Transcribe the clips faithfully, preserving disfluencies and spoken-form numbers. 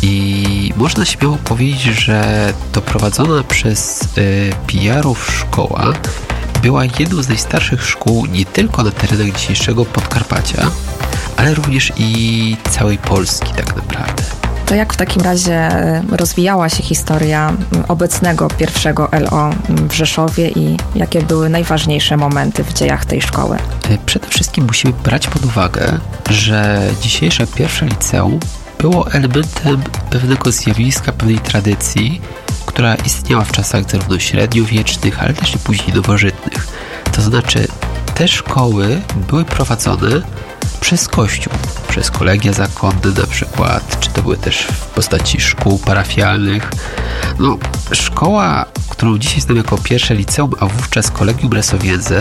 I można śmiało powiedzieć, że to prowadzona przez y, P R-ów szkoła była jedną z najstarszych szkół nie tylko na terenach dzisiejszego Podkarpacia, ale również i całej Polski tak naprawdę. To jak w takim razie rozwijała się historia obecnego pierwszego L O w Rzeszowie i jakie były najważniejsze momenty w dziejach tej szkoły? Przede wszystkim musimy brać pod uwagę, że dzisiejsze pierwsze liceum było elementem pewnego zjawiska, pewnej tradycji, która istniała w czasach zarówno średniowiecznych, ale też i później nowożytnych. To znaczy, te szkoły były prowadzone przez Kościół, przez kolegia zakonne na przykład, czy to były też w postaci szkół parafialnych. No, szkoła, którą dzisiaj znamy jako pierwsze liceum, a wówczas Kolegium Resowiense,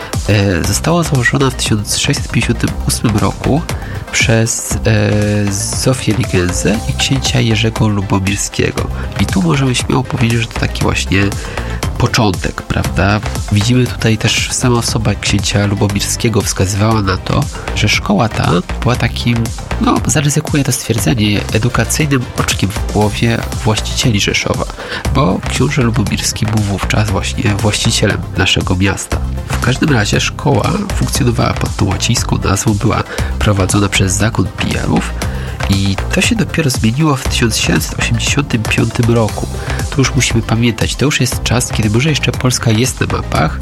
e, została założona w tysiąc sześćset pięćdziesiątym ósmym roku przez e, Zofię Ligensę i księcia Jerzego Lubomirskiego. I tu możemy śmiało powiedzieć, że to taki właśnie początek, prawda? Widzimy tutaj też sama osoba księcia Lubomirskiego wskazywała na to, że szkoła ta była takim, no zaryzykuję to stwierdzenie, edukacyjnym oczkiem w głowie właścicieli Rzeszowa, bo książę Lubomirski był wówczas właśnie właścicielem naszego miasta. W każdym razie szkoła funkcjonowała pod tą łacińską nazwą, była prowadzona przez zakon P R-ów i to się dopiero zmieniło w tysiąc siedemset osiemdziesiątym piątym roku. Tu już musimy pamiętać, to już jest czas, kiedy może jeszcze Polska jest na mapach,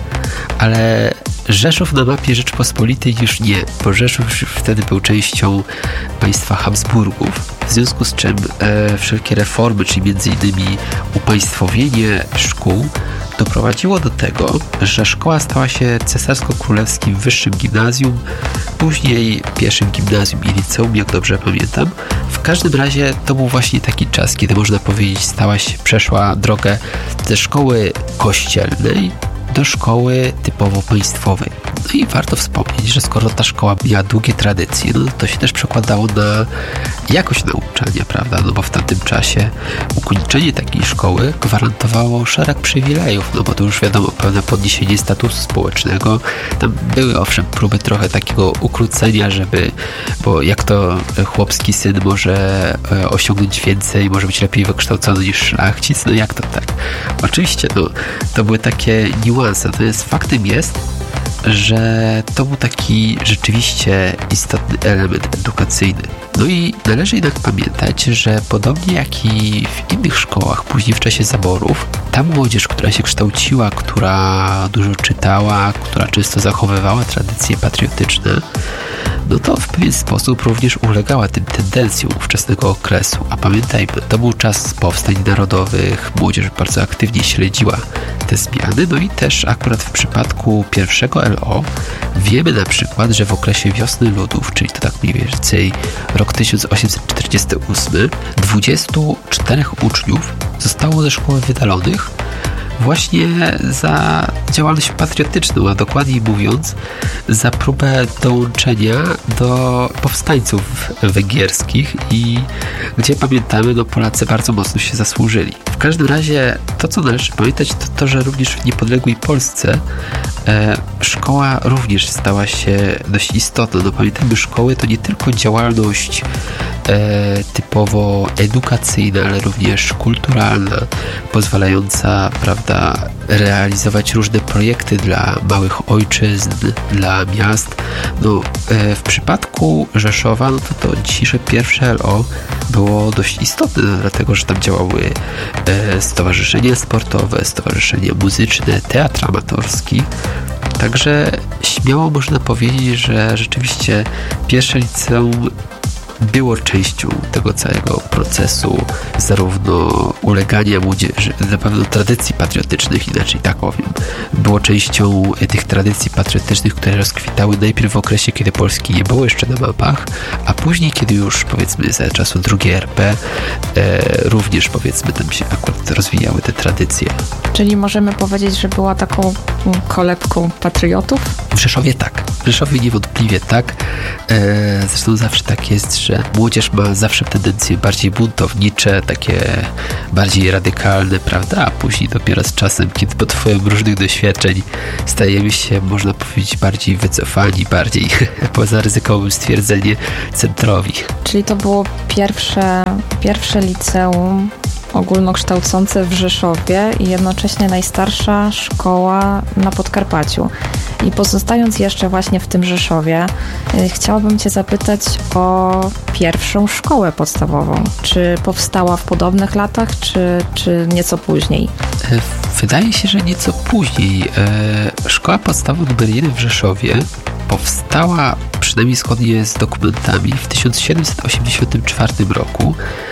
ale Rzeszów na mapie Rzeczpospolitej już nie, bo Rzeszów już wtedy był częścią państwa Habsburgów, w związku z czym e, wszelkie reformy, czyli między innymi upaństwowienie szkół, doprowadziło do tego, że szkoła stała się cesarsko-królewskim wyższym gimnazjum, później pierwszym gimnazjum i liceum, jak dobrze pamiętam. W każdym razie to był właśnie taki czas, kiedy można powiedzieć stała się, przeszła drogę ze szkoły kościelnej do szkoły typowo państwowej. No i warto wspomnieć, że skoro ta szkoła miała długie tradycje, no to się też przekładało na jakość nauczania, prawda? No bo w tamtym czasie ukończenie takiej szkoły gwarantowało szereg przywilejów, no bo to już wiadomo, pewne podniesienie statusu społecznego. Tam były owszem próby trochę takiego ukrócenia, żeby, bo jak to chłopski syn może osiągnąć więcej, może być lepiej wykształcony niż szlachcic, no jak to tak? Oczywiście, no to były takie niuanse, natomiast faktem jest, że to był taki rzeczywiście istotny element edukacyjny. No i należy jednak pamiętać, że podobnie jak i w innych szkołach, później w czasie zaborów, ta młodzież, która się kształciła, która dużo czytała, która często zachowywała tradycje patriotyczne, no to w pewien sposób również ulegała tym tendencjom ówczesnego okresu. A pamiętajmy, to był czas powstań narodowych, młodzież bardzo aktywnie śledziła te zmiany, no i też akurat w przypadku pierwszego L O wiemy na przykład, że w okresie Wiosny Ludów, czyli to tak mniej więcej rok tysiąc osiemset czterdziesty ósmy, dwudziestu czterech uczniów zostało ze szkoły wydalonych właśnie za działalność patriotyczną, a dokładniej mówiąc za próbę dołączenia do powstańców węgierskich i gdzie pamiętamy, no Polacy bardzo mocno się zasłużyli. W każdym razie to, co należy pamiętać, to to, że również w niepodległej Polsce e, szkoła również stała się dość istotna. No pamiętajmy, szkoły to nie tylko działalność e, typowo edukacyjna, ale również kulturalna, pozwalająca, prawda, realizować różne projekty dla małych ojczyzn, dla miast. No, e, w przypadku Rzeszowa, no to to dzisiejsze pierwsze L O było dość istotne, dlatego że tam działały e, stowarzyszenia sportowe, stowarzyszenia muzyczne, teatr amatorski. Także śmiało można powiedzieć, że rzeczywiście pierwsze liceum było częścią tego całego procesu, zarówno ulegania młodzieży, na pewno tradycji patriotycznych, inaczej tak powiem, było częścią tych tradycji patriotycznych, które rozkwitały najpierw w okresie, kiedy Polski nie było jeszcze na mapach, a później, kiedy już powiedzmy za czasów drugiej R P e, również powiedzmy tam się akurat rozwijały te tradycje. Czyli możemy powiedzieć, że była taką kolebką patriotów? W Rzeszowie tak. W Rzeszowie niewątpliwie tak. E, zresztą zawsze tak jest, że młodzież ma zawsze tendencje bardziej buntownicze, takie bardziej radykalne, prawda? A później dopiero z czasem, kiedy pod wpływem różnych doświadczeń stajemy się, można powiedzieć, bardziej wycofani, bardziej poza ryzykowym stwierdzenie centrowi. Czyli to było pierwsze, pierwsze liceum ogólnokształcące w Rzeszowie i jednocześnie najstarsza szkoła na Podkarpaciu. I pozostając jeszcze właśnie w tym Rzeszowie, yy, chciałabym Cię zapytać o pierwszą szkołę podstawową. Czy powstała w podobnych latach, czy, czy nieco później? Wydaje się, że nieco później. E, szkoła podstawowa numer jeden w Rzeszowie powstała, przynajmniej zgodnie z dokumentami, w tysiąc siedemset osiemdziesiątym czwartym roku,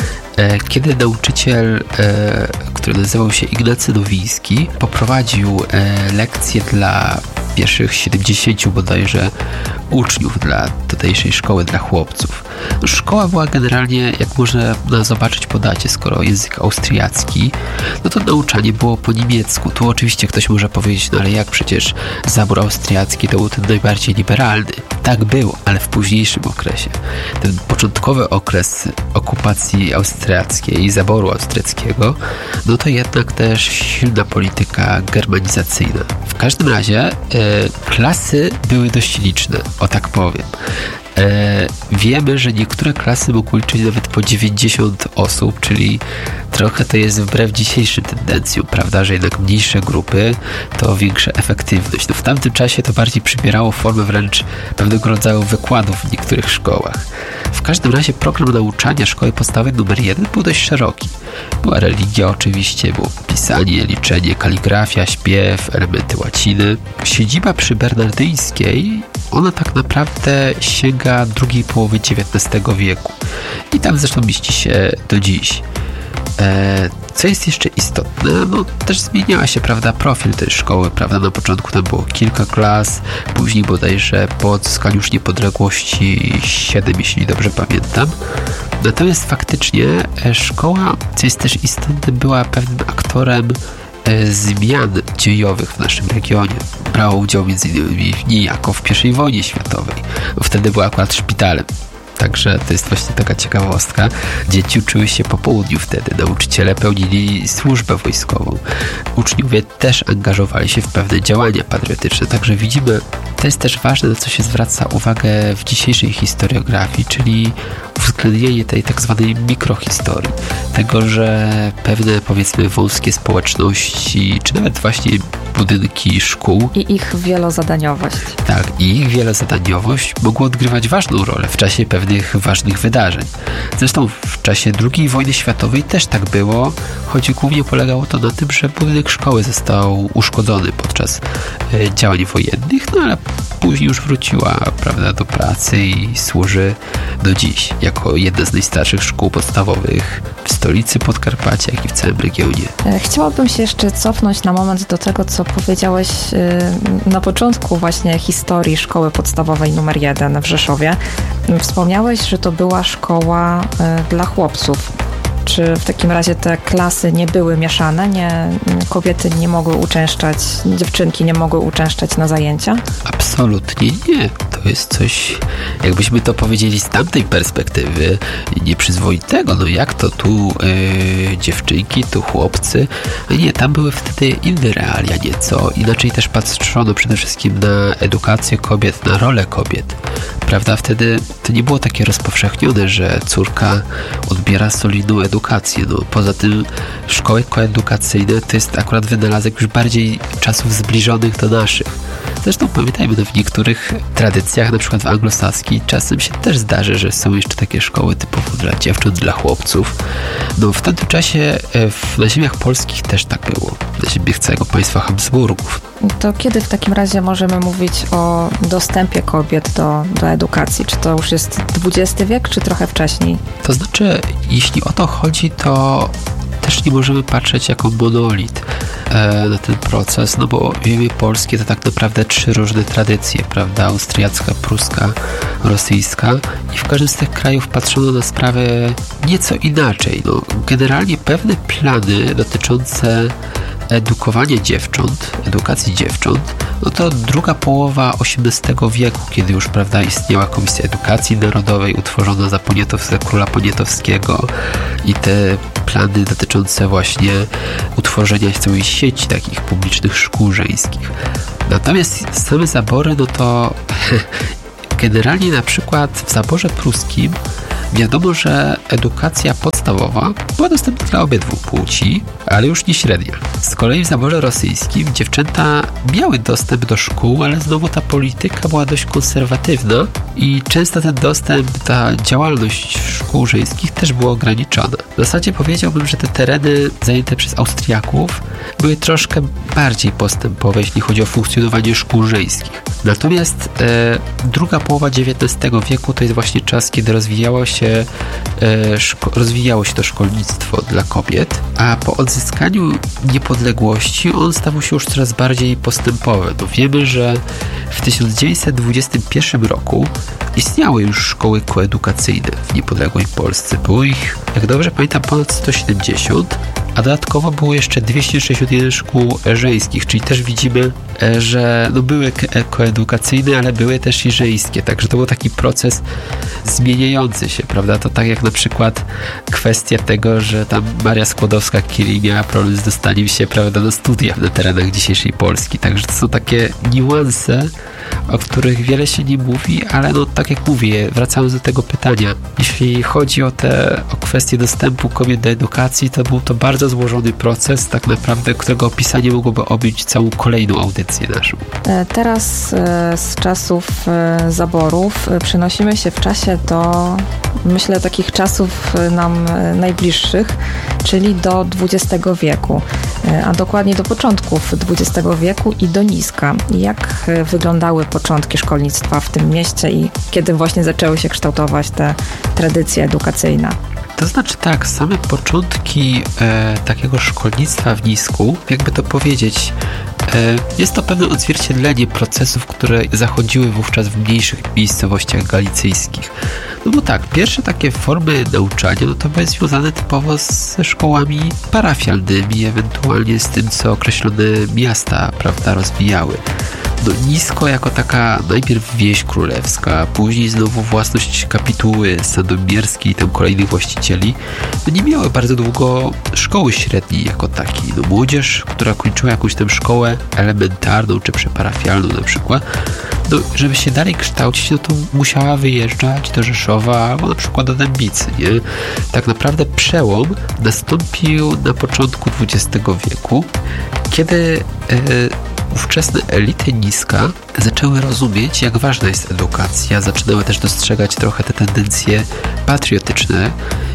kiedy nauczyciel, który nazywał się Ignacy Nowiński, poprowadził lekcje dla pierwszych siedemdziesięciu bodajże uczniów dla tutejszej szkoły dla chłopców. Szkoła była generalnie, jak można zobaczyć po dacie, skoro język austriacki, no to nauczanie było po niemiecku. Tu oczywiście ktoś może powiedzieć, no ale jak przecież zabór austriacki to był ten najbardziej liberalny. Tak było, ale w późniejszym okresie. Ten początkowy okres okupacji austriackiej i zaboru austriackiego, no to jednak też silna polityka germanizacyjna. W każdym razie e, klasy były dość liczne, o tak powiem. E, wiemy, że niektóre klasy mogły liczyć nawet po dziewięćdziesiąt osób, czyli trochę to jest wbrew dzisiejszym tendencjom, prawda, że jednak mniejsze grupy to większa efektywność. No w tamtym czasie to bardziej przybierało formę wręcz pewnego rodzaju wykładów w niektórych szkołach. W każdym razie program nauczania szkoły podstawowej numer jeden był dość szeroki. Była religia oczywiście, było pisanie, liczenie, kaligrafia, śpiew, elementy łaciny. Siedziba przy Bernardyńskiej, ona tak naprawdę sięga drugiej połowy dziewiętnastego wieku. I tam zresztą mieści się do dziś. E, co jest jeszcze istotne, no też zmieniała się, prawda, profil tej szkoły, prawda, na początku tam było kilka klas, później bodajże po odzyskaniu już niepodległości siedem, jeśli dobrze pamiętam. Natomiast faktycznie szkoła, co jest też istotne, była pewnym aktorem e, zmian dziejowych w naszym regionie. Brała udział między innymi w niej jako w pierwszej wojnie światowej, bo wtedy była akurat szpitalem. Także to jest właśnie taka ciekawostka. Dzieci uczyły się po południu wtedy. Nauczyciele pełnili służbę wojskową. Uczniowie też angażowali się w pewne działania patriotyczne. Także widzimy, to jest też ważne, na co się zwraca uwagę w dzisiejszej historiografii, czyli uwzględnienie tej tak zwanej mikrohistorii. Tego, że pewne, powiedzmy, wąskie społeczności, czy nawet właśnie budynki szkół. I ich wielozadaniowość. Tak, i ich wielozadaniowość mogło odgrywać ważną rolę w czasie pewnych ważnych wydarzeń. Zresztą w czasie drugiej wojny światowej też tak było, choć głównie polegało to na tym, że budynek szkoły został uszkodzony podczas e, działań wojennych, no ale później już wróciła, prawda, do pracy i służy do dziś jako jedna z najstarszych szkół podstawowych w stolicy Podkarpacia, jak i w całym regionie. Chciałabym się jeszcze cofnąć na moment do tego, co powiedziałeś na początku właśnie historii szkoły podstawowej numer jeden w Rzeszowie. Wspomniałeś, że to była szkoła dla chłopców. Czy w takim razie te klasy nie były mieszane? Nie, kobiety nie mogły uczęszczać, dziewczynki nie mogły uczęszczać na zajęcia? Absolutnie nie. To jest coś, jakbyśmy to powiedzieli z tamtej perspektywy, nieprzyzwoitego. No jak to tu yy, dziewczynki, tu chłopcy? Nie, tam były wtedy inne realia nieco. Inaczej też patrzono przede wszystkim na edukację kobiet, na rolę kobiet. Prawda? Wtedy to nie było takie rozpowszechnione, że córka odbiera solidną edukację. No, poza tym szkoły koedukacyjne to jest akurat wynalazek już bardziej czasów zbliżonych do naszych. Zresztą pamiętajmy, no w niektórych tradycjach, na przykład w anglosaskiej, czasem się też zdarzy, że są jeszcze takie szkoły typowo dla dziewcząt, dla chłopców. No w tamtym czasie w, na ziemiach polskich też tak było. Na ziemiach całego państwa Habsburgów. To kiedy w takim razie możemy mówić o dostępie kobiet do, do edukacji? Czy to już jest dwudziesty wiek, czy trochę wcześniej? To znaczy, jeśli o to chodzi, to też nie możemy patrzeć jako monolit e, na ten proces, no bo wiemy, polskie to tak naprawdę trzy różne tradycje, prawda? Austriacka, pruska, rosyjska i w każdym z tych krajów patrzono na sprawę nieco inaczej. No, generalnie pewne plany dotyczące edukowania dziewcząt, edukacji dziewcząt, no to druga połowa osiemnastego wieku, kiedy już, prawda, istniała Komisja Edukacji Narodowej utworzona za Poniatowskiego, króla Poniatowskiego i te plany dotyczące właśnie utworzenia całej sieci takich publicznych szkół żeńskich. Natomiast same zabory, no to generalnie na przykład w zaborze pruskim wiadomo, że edukacja podstawowa była dostępna dla obydwu płci, ale już nie średnia. Z kolei w zaborze rosyjskim dziewczęta miały dostęp do szkół, ale znowu ta polityka była dość konserwatywna i często ten dostęp, ta działalność szkół żeńskich też była ograniczona. W zasadzie powiedziałbym, że te tereny zajęte przez Austriaków były troszkę bardziej postępowe, jeśli chodzi o funkcjonowanie szkół żeńskich. Natomiast e, druga połowa dziewiętnastego wieku to jest właśnie czas, kiedy rozwijało się, e, szko- rozwijało się to szkolnictwo dla kobiet, a po odzyskaniu niepodległości on stawał się już coraz bardziej postępowy. No wiemy, że w tysiąc dziewięćset dwudziestym pierwszym roku istniały już szkoły koedukacyjne w niepodległej Polsce. Było ich, jak dobrze pamiętam, ponad sto siedemdziesiąt, a dodatkowo było jeszcze dwieście sześćdziesiąt jeden szkół żeńskich, czyli też widzimy, że no były koedukacyjne, ale były też i żeńskie, także to był taki proces zmieniający się, prawda? To tak jak na przykład kwestia tego, że tam Maria Skłodowska-Curie miała problem z dostaniem się, prawda, na studia na terenach dzisiejszej Polski, także to są takie niuanse, o których wiele się nie mówi, ale no tak jak mówię, wracając do tego pytania, jeśli chodzi o te o kwestię dostępu kobiet do edukacji, to był to bardzo złożony proces, tak naprawdę, którego opisanie mogłoby objąć całą kolejną audycję naszą. Teraz z czasów zaborów przenosimy się w czasie do, myślę, takich czasów nam najbliższych, czyli do dwudziestego wieku, a dokładnie do początków dwudziestego wieku i do Niska. Jak wyglądały początki szkolnictwa w tym mieście i kiedy właśnie zaczęły się kształtować te tradycje edukacyjne? To znaczy tak, same początki e, takiego szkolnictwa w Nisku, jakby to powiedzieć, e, jest to pewne odzwierciedlenie procesów, które zachodziły wówczas w mniejszych miejscowościach galicyjskich. No bo tak, pierwsze takie formy nauczania, no to były związane typowo ze szkołami parafialnymi, ewentualnie z tym, co określone miasta, prawda, rozwijały. No, Nisko jako taka najpierw wieś królewska, później znowu własność kapituły sandomierskiej i tam kolejnych właścicieli, no nie miały bardzo długo szkoły średniej jako takiej. No, młodzież, która kończyła jakąś tam szkołę elementarną czy przeparafialną na przykład, no, żeby się dalej kształcić, no to musiała wyjeżdżać do Rzeszowa albo na przykład do Dębicy, nie? Tak naprawdę przełom nastąpił na początku dwudziestego wieku, kiedy e, ówczesne elity Niska zaczęły rozumieć, jak ważna jest edukacja, zaczynały też dostrzegać trochę te tendencje patriotyczne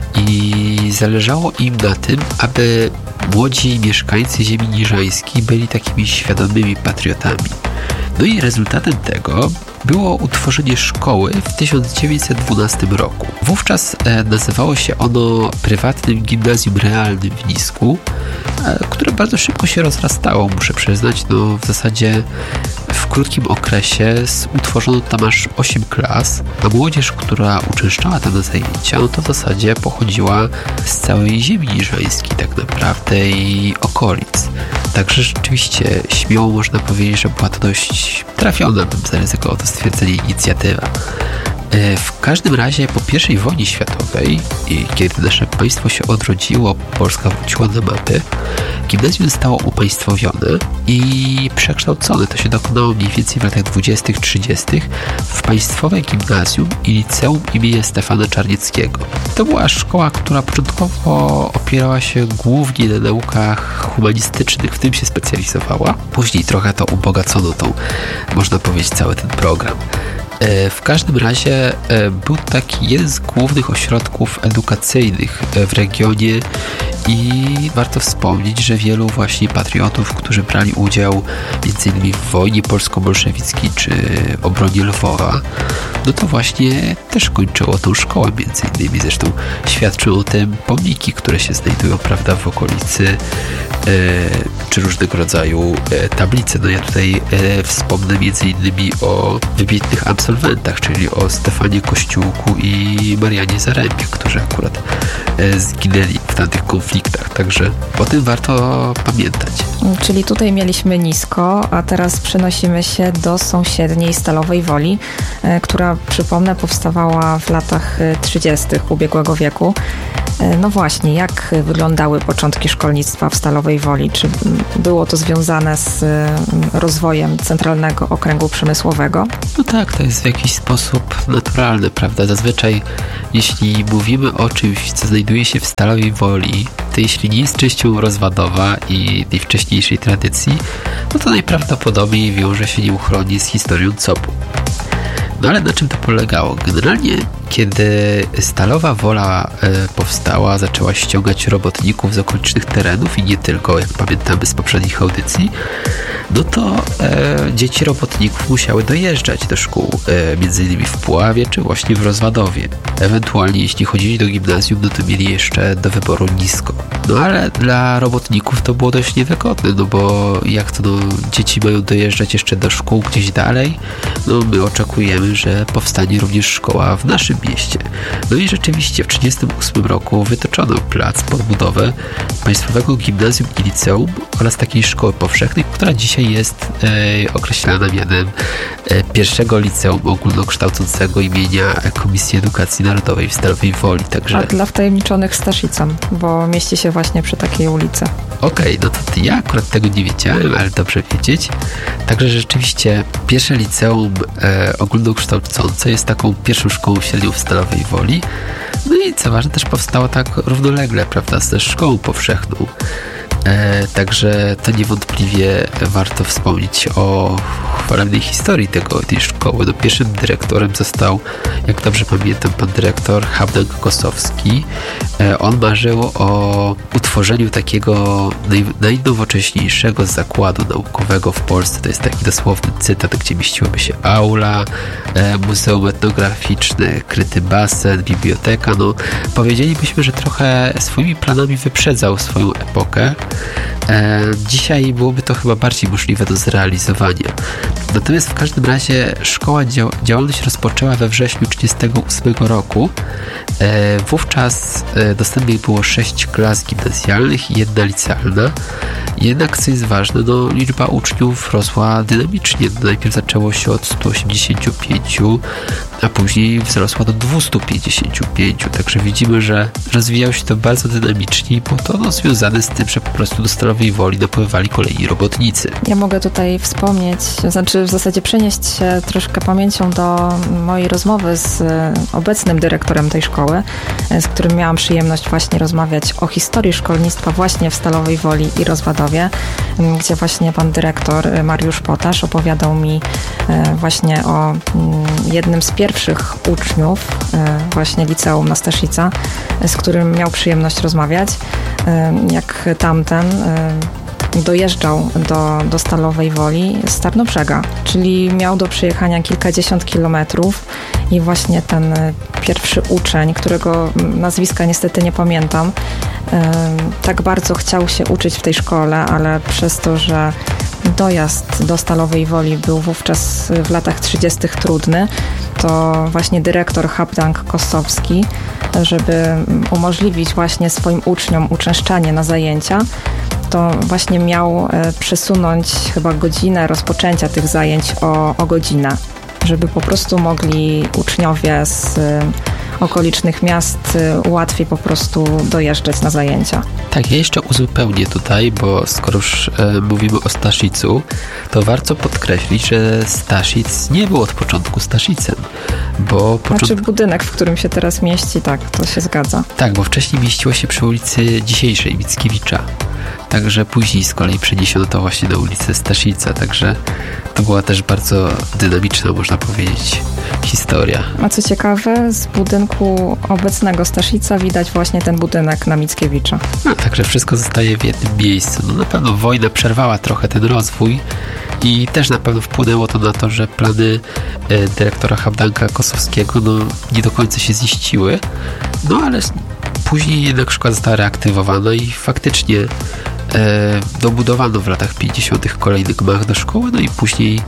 i zależało im na tym, aby młodzi mieszkańcy ziemi niżańskiej byli takimi świadomymi patriotami. No i rezultatem tego było utworzenie szkoły w tysiąc dziewięćset dwunastym roku. Wówczas e, nazywało się ono prywatnym gimnazjum realnym w Nisku, e, które bardzo szybko się rozrastało, muszę przyznać. No, w zasadzie w krótkim okresie utworzono tam aż osiem klas, a młodzież, która uczęszczała tam na zajęcia, no to w zasadzie pochodziła z całej ziemi niżańskiej tak naprawdę i okolic. Także rzeczywiście śmiało można powiedzieć, że była to dość trafiona, bym zaryzykował to stwierdzenie, inicjatywa. W każdym razie po pierwszej wojnie światowej, kiedy nasze państwo się odrodziło, Polska wróciła na mapy, gimnazjum zostało upaństwowione i przekształcone. To się dokonało mniej więcej w latach dwudziestych, trzydziestych w państwowe gimnazjum i liceum imienia Stefana Czarnieckiego. To była szkoła, która początkowo opierała się głównie na naukach humanistycznych, w tym się specjalizowała. Później trochę to ubogacono tą, można powiedzieć, cały ten program. W każdym razie był taki jeden z głównych ośrodków edukacyjnych w regionie i warto wspomnieć, że wielu właśnie patriotów, którzy brali udział między innymi w wojnie polsko-bolszewickiej czy obronie Lwowa, no to właśnie też kończyło tą szkołę między innymi. Zresztą świadczą o tym pomniki, które się znajdują, prawda, w okolicy, e, czy różnego rodzaju e, tablice. No ja tutaj e, wspomnę między innymi o wybitnych absolwentach, czyli o Stefanie Kościółku i Marianie Zarębie, którzy akurat e, zginęli w tamtych konfliktach konfliktach, także o tym warto pamiętać. Czyli tutaj mieliśmy nisko, a teraz przenosimy się do sąsiedniej Stalowej Woli, która, przypomnę, powstawała w latach trzydziestych ubiegłego wieku. No właśnie, jak wyglądały początki szkolnictwa w Stalowej Woli? Czy było to związane z rozwojem Centralnego Okręgu Przemysłowego? No tak, to jest w jakiś sposób naturalne, prawda? Zazwyczaj, jeśli mówimy o czymś, co znajduje się w Stalowej Woli, to jeśli nie jest częścią rozwadowa i tej wcześniejszej tradycji, no to najprawdopodobniej wiąże się nieuchronnie z historią C O P-u. No ale na czym to polegało? Generalnie, kiedy Stalowa Wola e, powstała, zaczęła ściągać robotników z okolicznych terenów i nie tylko, jak pamiętamy z poprzednich audycji, no to e, dzieci robotników musiały dojeżdżać do szkół, e, między innymi w Puławie czy właśnie w Rozwadowie. Ewentualnie, jeśli chodzili do gimnazjum, no to mieli jeszcze do wyboru nisko. No ale dla robotników to było dość niewygodne, no bo jak to no, dzieci mają dojeżdżać jeszcze do szkół gdzieś dalej, no my oczekujemy, że powstanie również szkoła w naszym mieście. No i rzeczywiście w tysiąc dziewięćset trzydziestym ósmym roku wytoczono plac pod budowę Państwowego Gimnazjum i Liceum oraz takiej szkoły powszechnej, która dzisiaj jest e, określana mianem e, pierwszego liceum ogólnokształcącego imienia Komisji Edukacji Narodowej w Stalowej Woli. Także... A dla wtajemniczonych Staszicem, bo mieści się właśnie przy takiej ulicy. Okej, okay, no to ja akurat tego nie wiedziałem, ale dobrze wiedzieć. Także rzeczywiście pierwsze liceum e, ogólnokształcące jest taką pierwszą szkołą średnią w Stalowej Woli. No i co ważne, też powstało tak równolegle, prawda, ze szkołą powszechną. E, także to niewątpliwie warto wspomnieć o chwalebnej historii tego, tej szkoły. No, pierwszym dyrektorem został, jak dobrze pamiętam, pan dyrektor Habdank Kosowski. E, on marzył o utworzeniu takiego naj, najnowocześniejszego zakładu naukowego w Polsce. To jest taki dosłowny cytat, gdzie mieściłoby się aula, e, muzeum etnograficzne, kryty basen, biblioteka. No, powiedzielibyśmy, że trochę swoimi planami wyprzedzał swoją epokę. E, dzisiaj byłoby to chyba bardziej możliwe do zrealizowania. Natomiast w każdym razie szkoła dział- działalność rozpoczęła we wrześniu tysiąc dziewięćset trzydziestego ósmego roku. E, wówczas e, dostępnych było sześć klas gimnazjalnych i jedna licealna. Jednak, co jest ważne, no, liczba uczniów rosła dynamicznie. Najpierw zaczęło się od stu osiemdziesięciu pięciu, a później wzrosła do dwustu pięćdziesięciu pięciu. Także widzimy, że rozwijało się to bardzo dynamicznie i było to no, związane z tym, że po prostu do Stalowej Woli napływali kolejni robotnicy. Ja mogę tutaj wspomnieć, znaczy w zasadzie przenieść się troszkę pamięcią do mojej rozmowy z obecnym dyrektorem tej szkoły, z którym miałam przyjemność właśnie rozmawiać o historii szkolnictwa właśnie w Stalowej Woli i Rozwadowie, gdzie właśnie pan dyrektor Mariusz Potasz opowiadał mi właśnie o jednym z pierwszych uczniów właśnie liceum na Staszica, z którym miał przyjemność rozmawiać, jak tamten dojeżdżał do, do Stalowej Woli z Tarnobrzega, czyli miał do przejechania kilkadziesiąt kilometrów i właśnie ten pierwszy uczeń, którego nazwiska niestety nie pamiętam, tak bardzo chciał się uczyć w tej szkole, ale przez to, że dojazd do Stalowej Woli był wówczas w latach trzydziestych trudny, to właśnie dyrektor Habdank Kosowski, żeby umożliwić właśnie swoim uczniom uczęszczanie na zajęcia, to właśnie miał przesunąć chyba godzinę rozpoczęcia tych zajęć o, o godzinę, żeby po prostu mogli uczniowie z okolicznych miast łatwiej po prostu dojeżdżać na zajęcia. Tak, ja jeszcze uzupełnię tutaj, bo skoro już e, mówimy o Staszicu, to warto podkreślić, że Staszic nie był od początku Staszicem, bo... Począt... Znaczy budynek, w którym się teraz mieści, tak, to się zgadza. Tak, bo wcześniej mieściło się przy ulicy dzisiejszej Mickiewicza. Także później z kolei przeniesiono to właśnie na ulicę Staszica, także to była też bardzo dynamiczna, można powiedzieć, historia. A co ciekawe, z budynku obecnego Staszica widać właśnie ten budynek na Mickiewicza. No, także wszystko zostaje w jednym miejscu. No, na pewno wojna przerwała trochę ten rozwój i też na pewno wpłynęło to na to, że plany e, dyrektora Habdanka Kosowskiego no, nie do końca się ziściły, no ale później jednak szkoła została reaktywowana i faktycznie e, dobudowano w latach pięćdziesiątych kolejny gmach do szkoły, no i później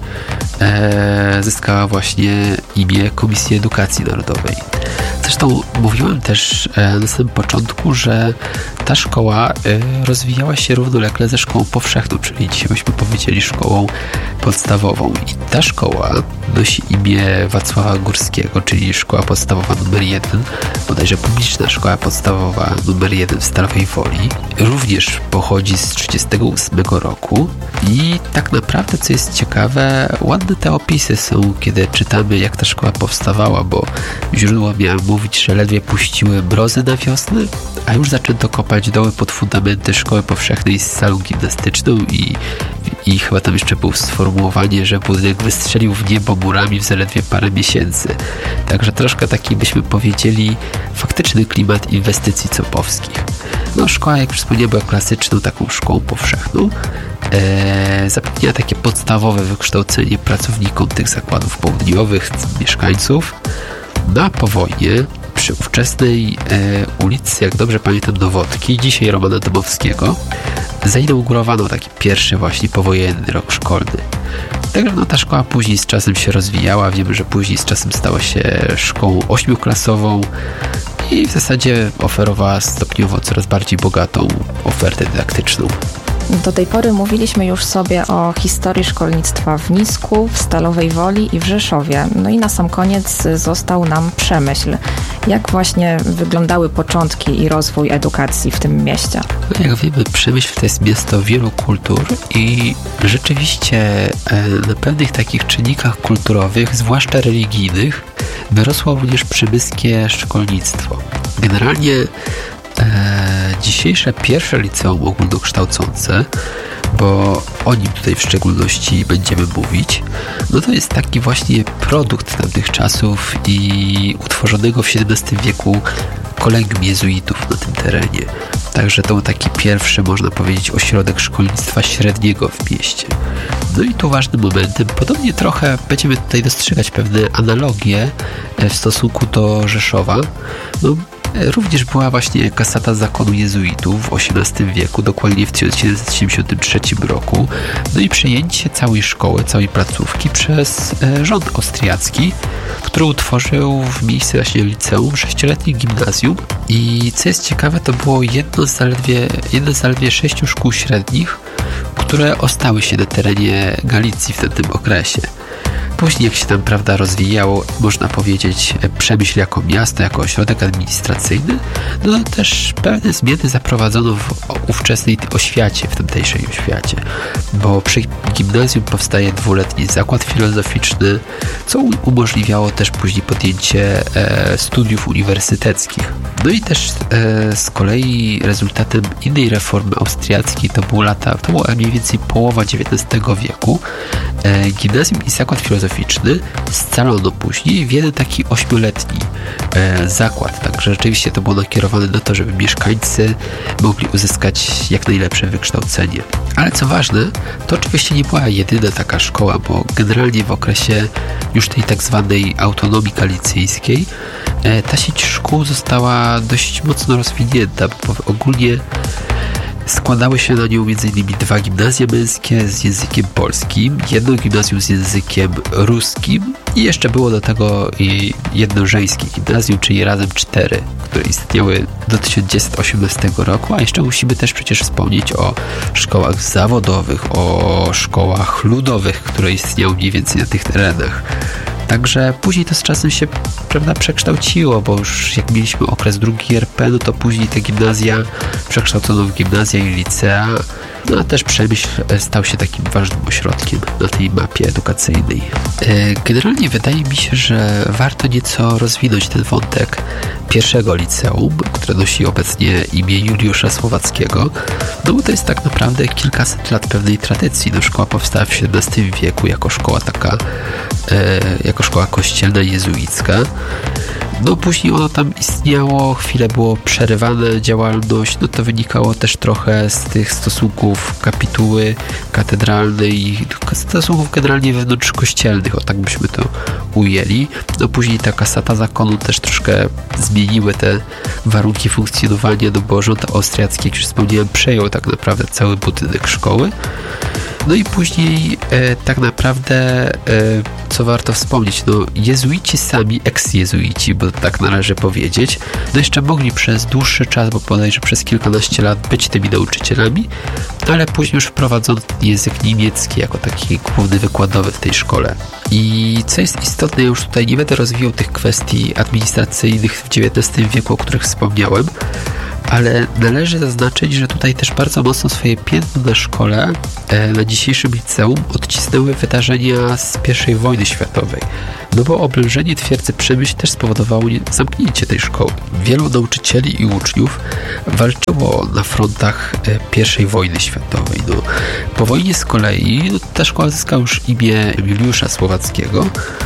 e, zyskała właśnie imię Komisji Edukacji Narodowej. Zresztą mówiłem też e, na samym początku, że ta ta szkoła rozwijała się równolegle ze szkołą powszechną, czyli dzisiaj byśmy powiedzieli szkołą podstawową. I ta szkoła nosi imię Wacława Górskiego, czyli szkoła podstawowa numer jeden, bodajże publiczna szkoła podstawowa numer jeden w Stalowej Woli. Również pochodzi z trzydziestego ósmego roku i tak naprawdę, co jest ciekawe, ładne te opisy są, kiedy czytamy, jak ta szkoła powstawała, bo źródła miały mówić, że ledwie puściły mrozy na wiosnę, a już zaczęto kopać doły pod fundamenty szkoły powszechnej z salą gimnastyczną i, i chyba tam jeszcze było sformułowanie, że budynek wystrzelił w niebo murami w zaledwie parę miesięcy. Także troszkę taki, byśmy powiedzieli, faktyczny klimat inwestycji copowskich. No, szkoła, jak już wspomniałem, była klasyczną taką szkołą powszechną. E, zapewniała takie podstawowe wykształcenie pracownikom tych zakładów południowych, mieszkańców. No a po wojnie przy ówczesnej e, ulicy, jak dobrze pamiętam, Nowotki, dzisiaj Romana Dmowskiego, zainaugurowano taki pierwszy właśnie powojenny rok szkolny. Także no, ta szkoła później z czasem się rozwijała. Wiemy, że później z czasem stała się szkołą ośmioklasową i w zasadzie oferowała stopniowo coraz bardziej bogatą ofertę dydaktyczną. Do tej pory mówiliśmy już sobie o historii szkolnictwa w Nisku, w Stalowej Woli i w Rzeszowie. No i na sam koniec został nam Przemyśl. Jak właśnie wyglądały początki i rozwój edukacji w tym mieście? No jak wiemy, Przemyśl to jest miasto wielu kultur i rzeczywiście na pewnych takich czynnikach kulturowych, zwłaszcza religijnych, wyrosło również przemyskie szkolnictwo. Generalnie E, dzisiejsze pierwsze liceum ogólnokształcące, bo o nim tutaj w szczególności będziemy mówić, no to jest taki właśnie produkt tamtych czasów i utworzonego w siedemnastym wieku kolegium jezuitów na tym terenie. Także to był taki pierwszy, można powiedzieć, ośrodek szkolnictwa średniego w mieście. No i tu ważnym momentem, podobnie trochę będziemy tutaj dostrzegać pewne analogie w stosunku do Rzeszowa. No, również była właśnie kasata zakonu jezuitów w osiemnastym wieku, dokładnie w tysiąc siedemset siedemdziesiątym trzecim roku. No i przejęcie całej szkoły, całej placówki przez e, rząd austriacki, który utworzył w miejsce właśnie liceum sześcioletnie gimnazjum. I co jest ciekawe, to było jedno z zaledwie, jedno z zaledwie sześciu szkół średnich, które ostały się na terenie Galicji w tym okresie. Później, jak się tam, prawda, rozwijało, można powiedzieć, Przemyśl jako miasto, jako ośrodek administracyjny, no to też pewne zmiany zaprowadzono w ówczesnej oświacie, w tamtejszej oświacie, bo przy gimnazjum powstaje dwuletni zakład filozoficzny, co umożliwiało też później podjęcie e, studiów uniwersyteckich. No i też e, z kolei rezultatem innej reformy austriackiej to było lata, to była mniej więcej połowa dziewiętnastego wieku. E, gimnazjum i zakład filozoficzny scalono później w jeden taki ośmioletni e, zakład. Także rzeczywiście to było nakierowane na to, żeby mieszkańcy mogli uzyskać jak najlepsze wykształcenie. Ale co ważne, to oczywiście nie była jedyna taka szkoła, bo generalnie w okresie już tej tak zwanej autonomii galicyjskiej e, ta sieć szkół została dość mocno rozwinięta, bo ogólnie składały się na nią między innymi dwa gimnazja męskie z językiem polskim, jedno gimnazjum z językiem ruskim i jeszcze było do tego jedno żeńskie gimnazjum, czyli razem cztery, które istniały do tysiąc dziewięćset osiemnastego roku, a jeszcze musimy też przecież wspomnieć o szkołach zawodowych, o szkołach ludowych, które istniały mniej więcej na tych terenach. Także później to z czasem się, prawda, przekształciło, bo już jak mieliśmy okres drugi R P, no to później te gimnazja przekształcono w gimnazja i licea, no a też Przemyśl stał się takim ważnym ośrodkiem na tej mapie edukacyjnej. Generalnie wydaje mi się, że warto nieco rozwinąć ten wątek pierwszego liceum, które nosi obecnie imię Juliusza Słowackiego, no bo to jest tak naprawdę kilkaset lat pewnej tradycji. No, szkoła powstała w siedemnastym wieku jako szkoła taka, e, jako szkoła kościelna jezuicka. No później ono tam istniało, chwilę było przerywane działalność, no to wynikało też trochę z tych stosunków kapituły katedralnej i stosunków generalnie wewnątrzkościelnych, o tak byśmy to ujęli. No później ta kasata zakonu też troszkę zmieniły te warunki funkcjonowania, no bo rząd austriacki, jak już wspomniałem, przejął tak naprawdę cały budynek szkoły. No i później e, tak naprawdę, e, co warto wspomnieć, no jezuici sami, eks-jezuici, bo tak należy powiedzieć, no jeszcze mogli przez dłuższy czas, bo bodajże przez kilkanaście lat być tymi nauczycielami, ale później już wprowadzono język niemiecki jako taki główny wykładowy w tej szkole. I co jest istotne, ja już tutaj nie będę rozwijał tych kwestii administracyjnych w dziewiętnastym wieku, o których wspomniałem, ale należy zaznaczyć, że tutaj też bardzo mocno swoje piętno na szkole, na dzisiejszym liceum, odcisnęły wydarzenia z pierwszej wojny światowej. No bo oblężenie twierdzy Przemyśl też spowodowało zamknięcie tej szkoły. Wielu nauczycieli i uczniów walczyło na frontach pierwszej wojny światowej. No, po wojnie z kolei no, ta szkoła zyskała już imię Juliusza Słowackiego.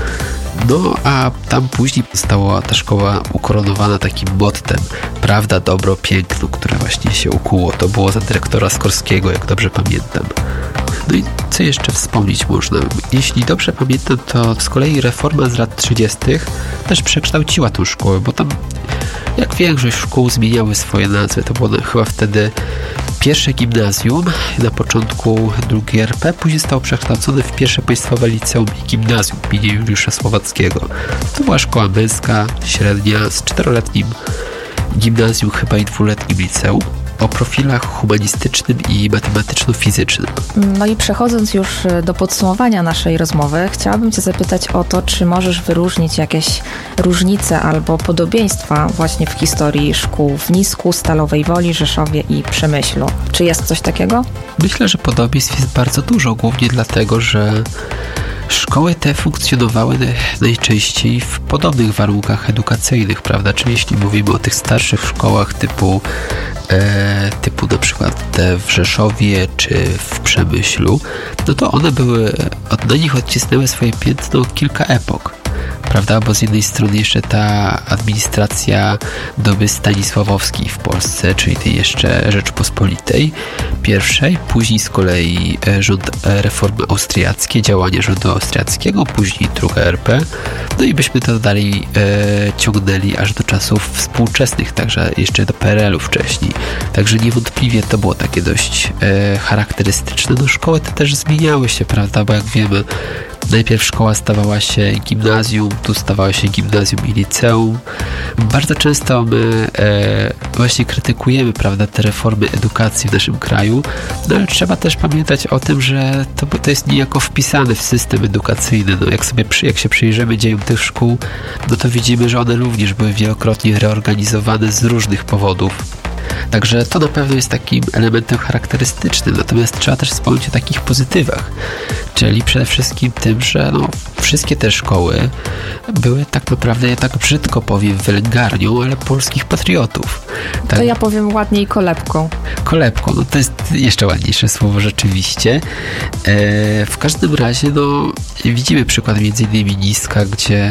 No, a tam później została ta szkoła ukoronowana takim mottem prawda, dobro, piękno, które właśnie się ukuło. To było za dyrektora Skorskiego, jak dobrze pamiętam. No i co jeszcze wspomnieć można? Jeśli dobrze pamiętam, to z kolei reforma z lat trzydziestych też przekształciła tą szkołę, bo tam jak większość szkół zmieniały swoje nazwy. To było chyba wtedy pierwsze gimnazjum, na początku drugie R P, później zostało przekształcone w pierwsze państwowe liceum i gimnazjum imienia Juliusza Słowackiego. To była szkoła męska, średnia, z czteroletnim gimnazjum chyba i dwuletnim liceum, o profilach humanistycznym i matematyczno-fizycznym. No i przechodząc już do podsumowania naszej rozmowy, chciałabym Cię zapytać o to, czy możesz wyróżnić jakieś różnice albo podobieństwa właśnie w historii szkół w Nisku, Stalowej Woli, Rzeszowie i Przemyślu. Czy jest coś takiego? Myślę, że podobieństw jest bardzo dużo, głównie dlatego, że szkoły te funkcjonowały najczęściej w podobnych warunkach edukacyjnych, prawda? Czyli jeśli mówimy o tych starszych szkołach typu, e, typu na przykład te w Rzeszowie czy w Przemyślu, no to one były, od, na nich odcisnęły swoje piętno kilka epok. Prawda? Bo z jednej strony jeszcze ta administracja doby stanisławowskiej w Polsce, czyli tej jeszcze Rzeczypospolitej pierwszej, później z kolei rząd reformy austriackie, działania rządu austriackiego, później druga R P, no i byśmy to dalej e, ciągnęli aż do czasów współczesnych, także jeszcze do P R L u wcześniej. Także niewątpliwie to było takie dość e, charakterystyczne. No szkoły te też zmieniały się, prawda? Bo jak wiemy, najpierw szkoła stawała się gimnazjum, tu stawała się gimnazjum i liceum. Bardzo często my e, właśnie krytykujemy, prawda, te reformy edukacji w naszym kraju, no ale trzeba też pamiętać o tym, że to, to jest niejako wpisane w system edukacyjny. No, jak sobie jak się przyjrzymy dziejom tych szkół, no to widzimy, że one również były wielokrotnie reorganizowane z różnych powodów. Także to na pewno jest takim elementem charakterystycznym. Natomiast trzeba też wspomnieć o takich pozytywach, czyli przede wszystkim tym, że no, wszystkie te szkoły były tak naprawdę, ja tak brzydko powiem, wylęgarnią, ale polskich patriotów. Tak? To ja powiem ładniej kolebką. Kolebką, no to jest jeszcze ładniejsze słowo rzeczywiście. E, w każdym razie, no widzimy przykład między innymi Niska, gdzie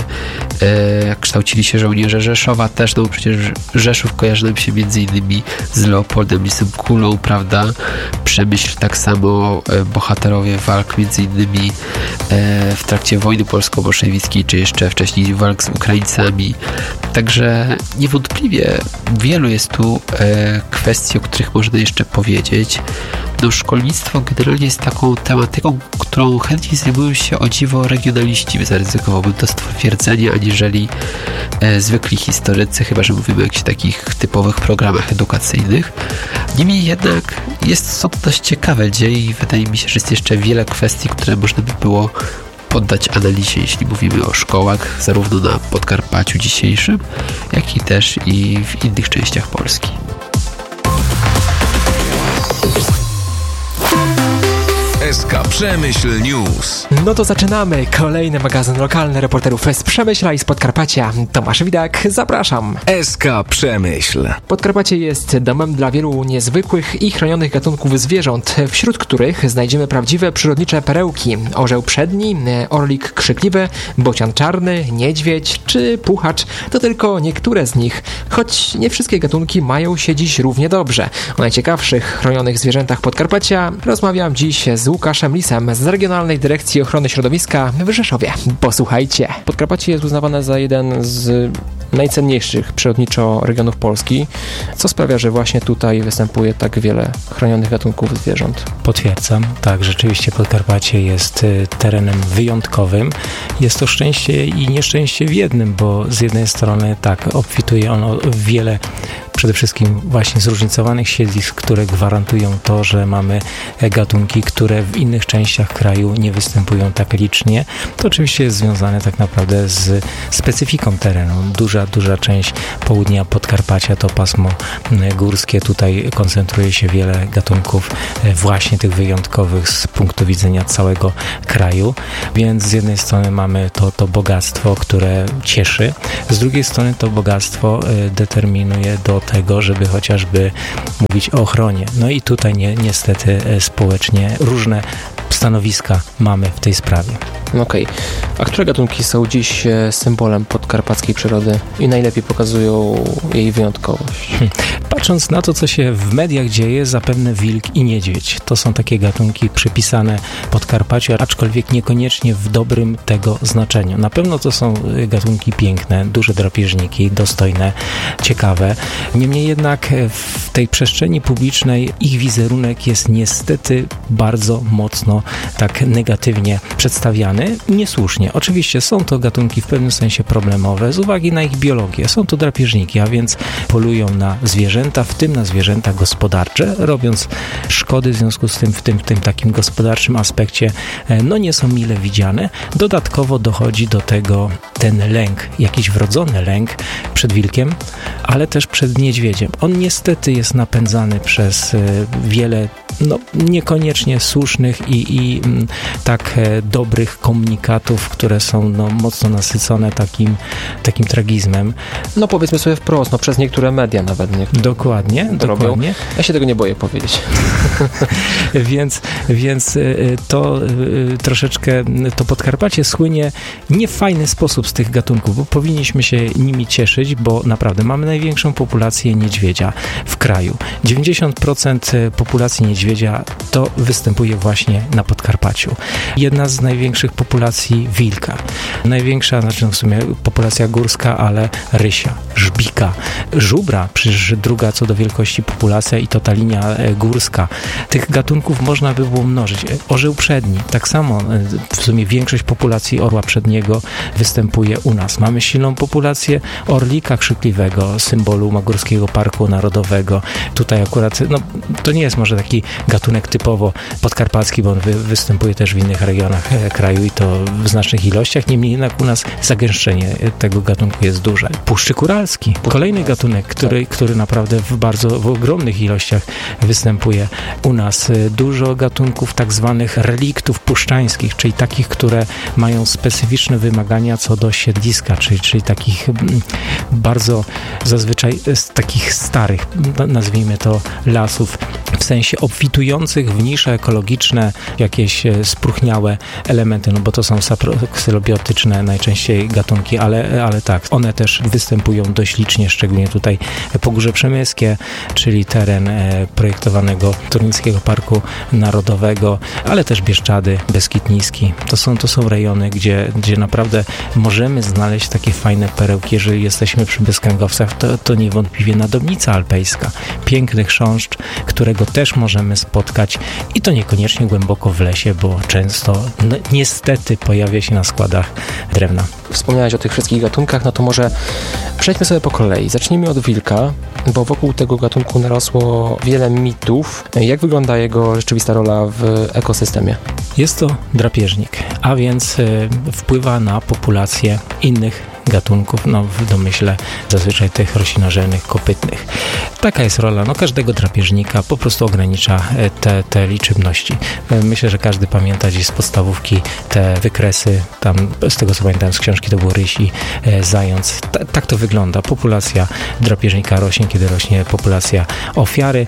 e, kształcili się żołnierze Rzeszowa też, no przecież Rzeszów kojarzy nam się między innymi z Leopoldem Lysym Kulą, prawda? Przemyśl tak samo, e, bohaterowie walk między innymi e, w trakcie wojny polsko-bolszewickiej, czy jeszcze wcześniej walk z Ukraińcami. Także niewątpliwie wielu jest tu e, kwestii, o których można jeszcze powiedzieć. No, szkolnictwo generalnie jest taką tematyką, którą chętnie zajmują się, o dziwo, regionaliści, zaryzykowałbym to stwierdzenie, aniżeli e, zwykli historycy, chyba że mówimy o jakichś takich typowych programach edukacyjnych. Niemniej jednak jest, są to dość ciekawe dzieje i wydaje mi się, że jest jeszcze wiele kwestii, które można by było poddać analizie, jeśli mówimy o szkołach, zarówno na Podkarpaciu dzisiejszym, jak i też i w innych częściach Polski. S K Przemyśl News. No to zaczynamy. Kolejny magazyn lokalny reporterów z Przemyśla i z Podkarpacia. Tomasz Widak, zapraszam. S K Przemyśl. Podkarpacie jest domem dla wielu niezwykłych i chronionych gatunków zwierząt, wśród których znajdziemy prawdziwe przyrodnicze perełki. Orzeł przedni, orlik krzykliwy, bocian czarny, niedźwiedź czy puchacz to tylko niektóre z nich, choć nie wszystkie gatunki mają się dziś równie dobrze. O najciekawszych chronionych zwierzętach Podkarpacia rozmawiam dziś z Łukaszem Lisem z Regionalnej Dyrekcji Ochrony Środowiska w Rzeszowie. Posłuchajcie. Podkarpacie jest uznawane za jeden z najcenniejszych przyrodniczo regionów Polski. Co sprawia, że właśnie tutaj występuje tak wiele chronionych gatunków zwierząt? Potwierdzam, tak, rzeczywiście Podkarpacie jest terenem wyjątkowym. Jest to szczęście i nieszczęście w jednym, bo z jednej strony tak, obfituje ono w wiele przede wszystkim właśnie zróżnicowanych siedlisk, które gwarantują to, że mamy gatunki, które w innych częściach kraju nie występują tak licznie. To oczywiście jest związane tak naprawdę z specyfiką terenu. Duża, duża część południa Podkarpacia to pasmo górskie. Tutaj koncentruje się wiele gatunków właśnie tych wyjątkowych z punktu widzenia całego kraju. Więc z jednej strony mamy to, to bogactwo, które cieszy. Z drugiej strony to bogactwo determinuje do tego, żeby chociażby mówić o ochronie. No i tutaj nie, niestety społecznie różne stanowiska mamy w tej sprawie. Okej. Okay. A które gatunki są dziś symbolem podkarpackiej przyrody i najlepiej pokazują jej wyjątkowość? Hmm. Patrząc na to, co się w mediach dzieje, zapewne wilk i niedźwiedź. To są takie gatunki przypisane Podkarpaciu, aczkolwiek niekoniecznie w dobrym tego znaczeniu. Na pewno to są gatunki piękne, duże drapieżniki, dostojne, ciekawe. Niemniej jednak w tej przestrzeni publicznej ich wizerunek jest niestety bardzo mocno tak negatywnie przedstawiany. Niesłusznie. Oczywiście są to gatunki w pewnym sensie problemowe z uwagi na ich biologię. Są to drapieżniki, a więc polują na zwierzęta, w tym na zwierzęta gospodarcze, robiąc szkody w związku z tym w tym, w tym takim gospodarczym aspekcie no nie są mile widziane. Dodatkowo dochodzi do tego ten lęk, jakiś wrodzony lęk przed wilkiem, ale też przed niedźwiedziem. On niestety jest napędzany przez wiele no, niekoniecznie słusznych i, i m, tak e, dobrych komunikatów, które są no, mocno nasycone takim, takim tragizmem. No powiedzmy sobie wprost, no przez niektóre media nawet. Niektóre dokładnie, dokładnie. Robią. Ja się tego nie boję powiedzieć. więc więc to troszeczkę, to Podkarpacie słynie nie w fajny sposób z tych gatunków, bo powinniśmy się nimi cieszyć, bo naprawdę mamy największą populację niedźwiedzia w kraju. dziewięćdziesiąt procent populacji niedźwiedzia to występuje właśnie na Podkarpaciu. Jedna z największych populacji wilka. Największa, znaczy w sumie populacja górska, ale rysia, żbika, żubra, przecież druga co do wielkości populacja i to ta linia górska. Tych gatunków można by było mnożyć. Orzeł przedni, tak samo w sumie większość populacji orła przedniego występuje u nas. Mamy silną populację orlika krzykliwego, symbolu Magórskiego Parku Narodowego. Tutaj akurat, no to nie jest może taki gatunek typowo podkarpacki, bo on wy, występuje też w innych regionach kraju i to w znacznych ilościach, niemniej jednak u nas zagęszczenie tego gatunku jest duże. Puszczyk uralski, kolejny gatunek, który, który naprawdę w bardzo w ogromnych ilościach występuje u nas. Dużo gatunków tak zwanych reliktów puszczańskich, czyli takich, które mają specyficzne wymagania co do siedliska, czyli, czyli takich bardzo zazwyczaj z takich starych, nazwijmy to, lasów, w sensie obfitujących w nisze ekologiczne, jakieś spróchniałe elementy, no bo to są saproksylobiotyczne najczęściej gatunki, ale, ale tak, one też występują dość licznie, szczególnie tutaj Pogórze Przemyskie, czyli teren projektowanego Turnickiego Parku Narodowego, ale też Bieszczady, Beskid Niski. To są, to są rejony, gdzie, gdzie naprawdę możemy znaleźć takie fajne perełki. Jeżeli jesteśmy przy Bezkręgowcach, to, to niewątpliwie Nadobnica Alpejska. Piękny chrząszcz, którego też możemy spotkać i to niekoniecznie głęboko w lesie, bo często no, niestety pojawia się na składach drewna. Wspomniałeś o tych wszystkich gatunkach, no to może przejdźmy sobie po kolei. Zacznijmy od wilka, bo wokół tego gatunku narosło wiele mitów. Jak wygląda jego rzeczywista rola w ekosystemie? Jest to drapieżnik, a więc y, wpływa na populację innych gatunków, no w domyśle zazwyczaj tych roślinożernych, kopytnych. Taka jest rola no, każdego drapieżnika, po prostu ogranicza te, te liczebności. Myślę, że każdy pamięta gdzieś z podstawówki te wykresy, tam z tego co pamiętam z książki to był ryś i e, zając. Ta, tak to wygląda. Populacja drapieżnika rośnie, kiedy rośnie populacja ofiary. Populacja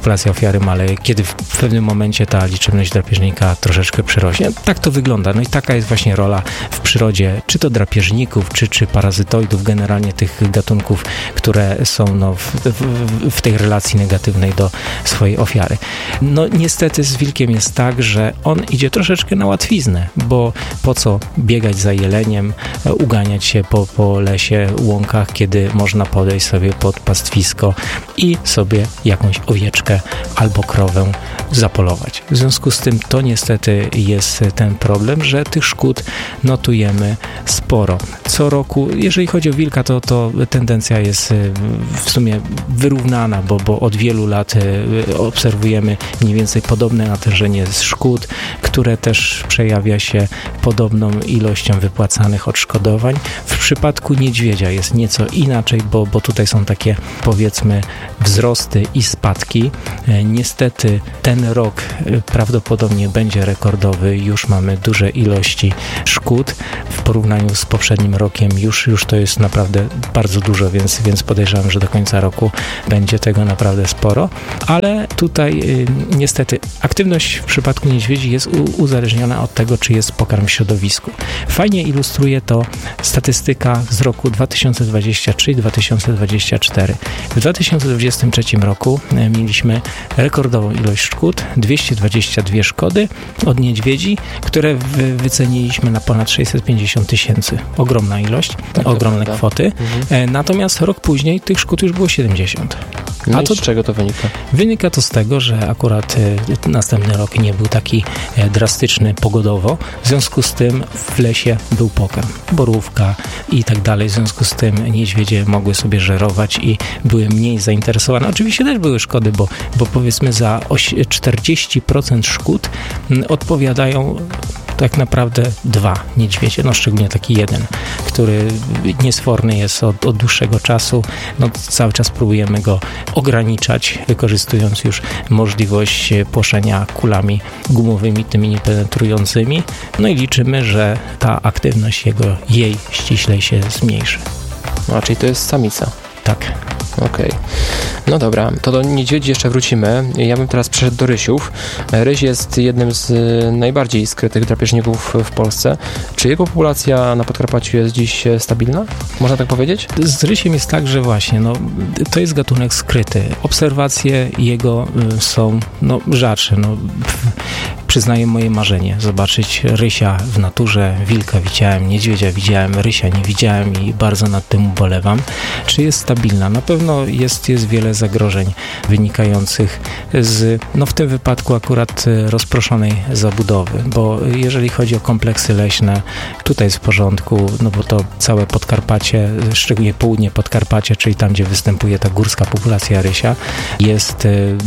populacja ofiary maleje, kiedy w pewnym momencie ta liczebność drapieżnika troszeczkę przyrośnie. Tak to wygląda. No i taka jest właśnie rola w przyrodzie, czy to drapieżników, czy, czy parazytoidów, generalnie tych gatunków, które są no, w, w, w tej relacji negatywnej do swojej ofiary. No niestety z wilkiem jest tak, że on idzie troszeczkę na łatwiznę, bo po co biegać za jeleniem, uganiać się po, po lesie, łąkach, kiedy można podejść sobie pod pastwisko i sobie jakąś owieczkę albo krowę zapolować. W związku z tym to niestety jest ten problem, że tych szkód notujemy sporo. Co roku, jeżeli chodzi o wilka, to, to tendencja jest w sumie wyrównana, bo, bo od wielu lat obserwujemy mniej więcej podobne natężenie szkód, które też przejawia się podobną ilością wypłacanych odszkodowań. W przypadku niedźwiedzia jest nieco inaczej, bo, bo tutaj są takie, powiedzmy, wzrosty i spadki. Niestety ten rok prawdopodobnie będzie rekordowy. Już mamy duże ilości szkód. W porównaniu z poprzednim rokiem już, już to jest naprawdę bardzo dużo, więc, więc podejrzewam, że do końca roku będzie tego naprawdę sporo. Ale tutaj y, niestety aktywność w przypadku niedźwiedzi jest u, uzależniona od tego, czy jest pokarm w środowisku. Fajnie ilustruje to statystyka z roku dwa tysiące dwudziestego trzeciego i dwa tysiące dwudziestego czwartego. W dwa tysiące dwudziestym trzecim roku mieliśmy rekordową ilość szkód, dwieście dwadzieścia dwie szkody od niedźwiedzi, które wy, wyceniliśmy na ponad sześćset pięćdziesiąt tysięcy. Ogromna ilość, tak, ogromne prawda. Kwoty. Mhm. Natomiast rok później tych szkód już było siedemdziesiąt. No a to z czego to wynika? Wynika to z tego, że akurat e, następny rok nie był taki e, drastyczny pogodowo, w związku z tym w lesie był pokarm, borówka i tak dalej, w związku z tym niedźwiedzie mogły sobie żerować i były mniej zainteresowane. Oczywiście też były szkody, bo, bo powiedzmy za czterdzieści procent szkód m, odpowiadają tak naprawdę dwa niedźwiedzie, no szczególnie taki jeden, który niesforny jest od, od dłuższego czasu, no cały czas próbujemy go ograniczać, wykorzystując już możliwość płoszenia kulami gumowymi, tymi niepenetrującymi, no i liczymy, że ta aktywność jego, jej ściślej się zmniejszy. A, czyli to jest samica. Tak. Okej. Okay. No dobra, to do niedźwiedzi jeszcze wrócimy. Ja bym teraz przeszedł do rysiów. Ryś jest jednym z najbardziej skrytych drapieżników w Polsce. Czy jego populacja na Podkarpaciu jest dziś stabilna? Można tak powiedzieć? Z rysiem jest tak, że właśnie, no, to jest gatunek skryty. Obserwacje jego są, no, rzadsze. No, przyznaję moje marzenie, zobaczyć rysia w naturze, wilka widziałem, niedźwiedzia widziałem, rysia nie widziałem i bardzo nad tym ubolewam. Czy jest stabilna? Na pewno jest, jest wiele zagrożeń wynikających z, no w tym wypadku akurat rozproszonej zabudowy, bo jeżeli chodzi o kompleksy leśne, tutaj jest w porządku, no bo to całe Podkarpacie, szczególnie południe Podkarpacie, czyli tam, gdzie występuje ta górska populacja rysia, jest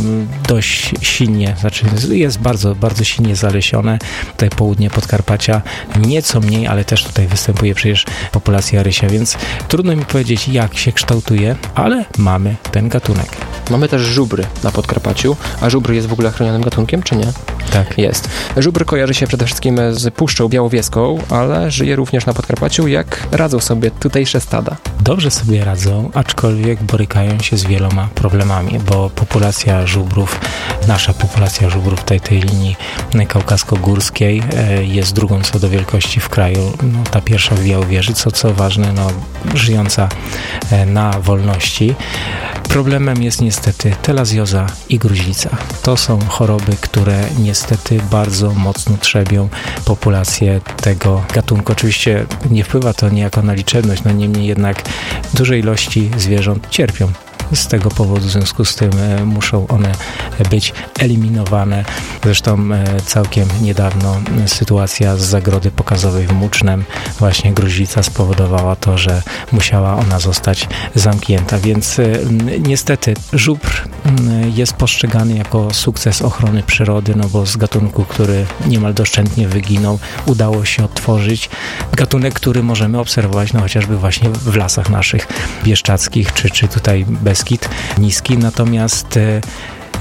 dość silnie, znaczy jest bardzo, bardzo silnie zalesione. Tutaj południe Podkarpacia nieco mniej, ale też tutaj występuje przecież populacja rysia, więc trudno mi powiedzieć, jak się kształtuje, ale mamy ten gatunek. Mamy też żubry na Podkarpaciu, a żubr jest w ogóle chronionym gatunkiem, czy nie? Tak. Jest. Żubr kojarzy się przede wszystkim z Puszczą Białowieską, ale żyje również na Podkarpaciu. Jak radzą sobie tutejsze stada? Dobrze sobie radzą, aczkolwiek borykają się z wieloma problemami, bo populacja żubrów, nasza populacja żubrów tej, tej linii kaukasko-górskiej jest drugą co do wielkości w kraju. No, ta pierwsza w Białowieży, co, co ważne, no, żyjąca na wolności. Problemem jest niestety telazjoza i gruźlica. To są choroby, które niestety bardzo mocno trzebią populację tego gatunku. Oczywiście nie wpływa to niejako na liczebność, no niemniej jednak duże ilości zwierząt cierpią z tego powodu, w związku z tym e, muszą one być eliminowane. Zresztą e, całkiem niedawno e, sytuacja z zagrody pokazowej w Mucznem, właśnie gruźlica spowodowała to, że musiała ona zostać zamknięta, więc e, niestety żubr e, jest postrzegany jako sukces ochrony przyrody, no bo z gatunku, który niemal doszczętnie wyginął, udało się odtworzyć gatunek, który możemy obserwować, no chociażby właśnie w lasach naszych bieszczadzkich, czy, czy tutaj Beskid niski, natomiast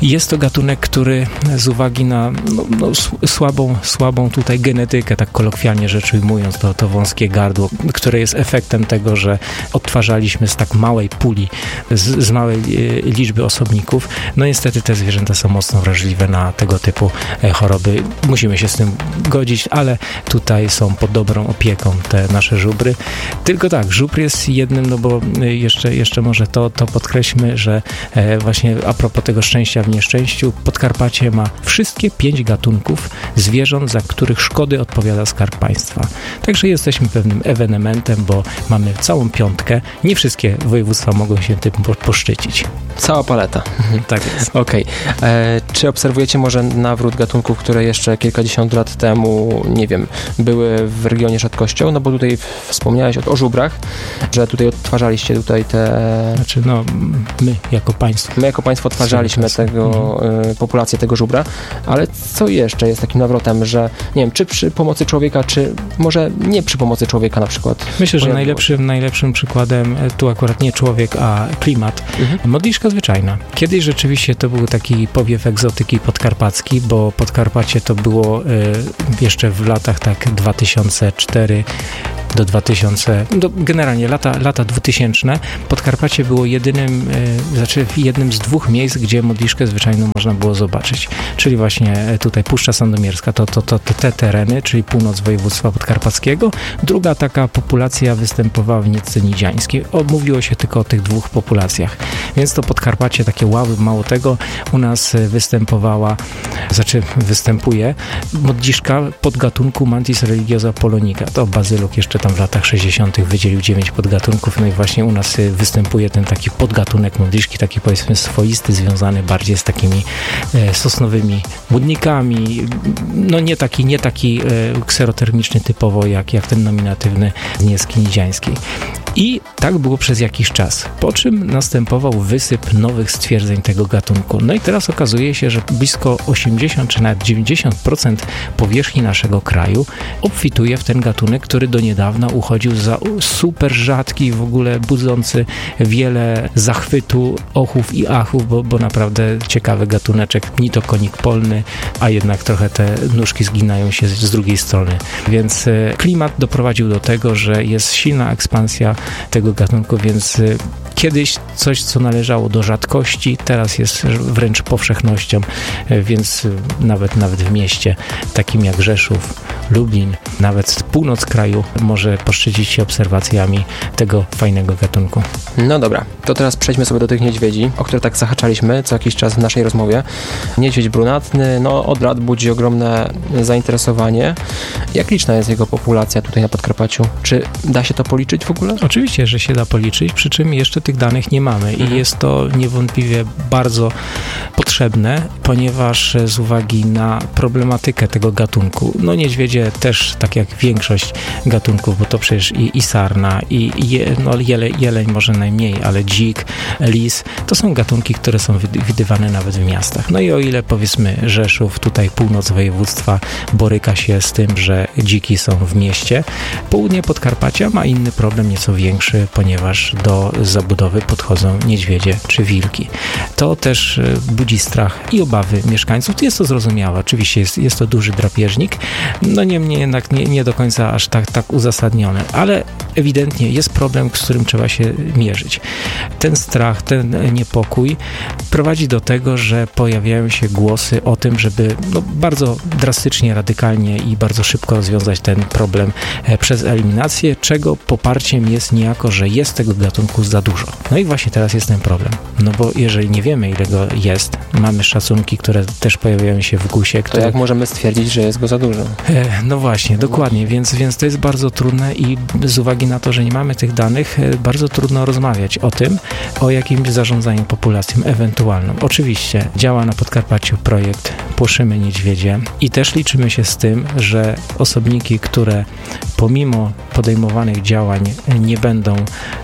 Jest to gatunek, który z uwagi na no, no, słabą, słabą tutaj genetykę, tak kolokwialnie rzecz ujmując, to, to wąskie gardło, które jest efektem tego, że odtwarzaliśmy z tak małej puli, z, z małej e, liczby osobników. No niestety te zwierzęta są mocno wrażliwe na tego typu e, choroby. Musimy się z tym godzić, ale tutaj są pod dobrą opieką te nasze żubry. Tylko tak, żubr jest jednym, no bo jeszcze, jeszcze może to, to podkreślmy, że e, właśnie a propos tego szczęścia w nieszczęściu, Podkarpacie ma wszystkie pięć gatunków zwierząt, za których szkody odpowiada Skarb Państwa. Także jesteśmy pewnym ewenementem, bo mamy całą piątkę. Nie wszystkie województwa mogą się tym poszczycić. Cała paleta. Tak jest. Okej. Okay. Czy obserwujecie może nawrót gatunków, które jeszcze kilkadziesiąt lat temu, nie wiem, były w regionie rzadkością? No bo tutaj wspomniałeś o, o żubrach, że tutaj odtwarzaliście tutaj te... Znaczy no, my jako państwo. My jako państwo odtwarzaliśmy tego, mhm. y, populację tego żubra, ale co jeszcze jest takim nawrotem, że nie wiem, czy przy pomocy człowieka, czy może nie przy pomocy człowieka na przykład? Myślę, że najlepszym, najlepszym przykładem, tu akurat nie człowiek, a klimat, mhm. modliszka zwyczajna. Kiedyś rzeczywiście to był taki powiew egzotyki podkarpacki, bo Podkarpacie to było y, jeszcze w latach tak dwa tysiące cztery do dwa tysiące, do, generalnie lata, lata dwutysięczne. Podkarpacie było jedynym, y, znaczy jednym z dwóch miejsc, gdzie modliszkę zwyczajną można było zobaczyć. Czyli właśnie tutaj Puszcza Sandomierska, to, to, to, to te tereny, czyli północ województwa podkarpackiego. Druga taka populacja występowała w Niecce Nidziańskiej. O, mówiło się tylko o tych dwóch populacjach. Więc to Podkarpacie takie ławy, mało tego, u nas występowała, znaczy występuje modliszka podgatunku Mantis religiosa polonica. To Bazyluk jeszcze tam w latach sześćdziesiątych wydzielił dziewięć podgatunków, no i właśnie u nas występuje ten taki podgatunek modliszki, taki powiedzmy swoisty, związany bardziej z takimi e, sosnowymi łudnikami, no nie taki, nie taki e, kserotermiczny typowo jak, jak ten nominatywny z Niecki Nidziańskiej. I tak było przez jakiś czas, po czym następował wysyp nowych stwierdzeń tego gatunku. No i teraz okazuje się, że blisko osiemdziesiąt czy nawet dziewięćdziesiąt procent powierzchni naszego kraju obfituje w ten gatunek, który do niedawna uchodził za super rzadki, w ogóle budzący wiele zachwytu, ochów i achów, bo, bo naprawdę ciekawy gatuneczek, ni to konik polny, a jednak trochę te nóżki zginają się z, z drugiej strony. Więc e, klimat doprowadził do tego, że jest silna ekspansja tego gatunku, więc e, kiedyś coś, co należało do rzadkości, teraz jest wręcz powszechnością, e, więc e, nawet, nawet w mieście takim jak Rzeszów, Lublin, nawet północ kraju może poszczycić się obserwacjami tego fajnego gatunku. No dobra, to teraz przejdźmy sobie do tych niedźwiedzi, o które tak zahaczaliśmy co jakiś czas w naszej rozmowie. Niedźwiedź brunatny, no od lat budzi ogromne zainteresowanie. Jak liczna jest jego populacja tutaj na Podkarpaciu? Czy da się to policzyć w ogóle? Oczywiście, że się da policzyć, przy czym jeszcze tych danych nie mamy mhm. i jest to niewątpliwie bardzo potrzebne, ponieważ z uwagi na problematykę tego gatunku, no niedźwiedzie też, tak jak większość gatunków, bo to przecież i, i sarna, i, i je, no jele, jeleń może najmniej, ale dzik, lis, to są gatunki, które są widywane nawet w miastach. No i o ile powiedzmy Rzeszów, tutaj północ województwa boryka się z tym, że dziki są w mieście, południe Podkarpacia ma inny problem, nieco większy, ponieważ do zabudowy podchodzą niedźwiedzie czy wilki. To też budzi strach i obawy mieszkańców. Jest to zrozumiałe. Oczywiście jest, jest to duży drapieżnik, no niemniej jednak nie, nie do końca aż tak, tak uzasadnione, ale ewidentnie jest problem, z którym trzeba się mierzyć. Ten strach, ten niepokój prowadzi do tego, że pojawiają się głosy o tym, żeby no, bardzo drastycznie, radykalnie i bardzo szybko rozwiązać ten problem e, przez eliminację, czego poparciem jest niejako, że jest tego gatunku za dużo. No i właśnie teraz jest ten problem. No bo jeżeli nie wiemy, ile go jest, mamy szacunki, które też pojawiają się w gusie. Które... To jak możemy stwierdzić, że jest go za dużo? E, no właśnie, dokładnie, więc, więc to jest bardzo trudne i z uwagi na to, że nie mamy tych danych, e, bardzo trudno rozmawiać o tym, o jakimś zarządzaniu populacją ewentualną. Oczywiście działa na Podkarpaciu projekt Płoszymy Niedźwiedzie i też liczymy się z tym, że osobniki, które pomimo podejmowanych działań nie będą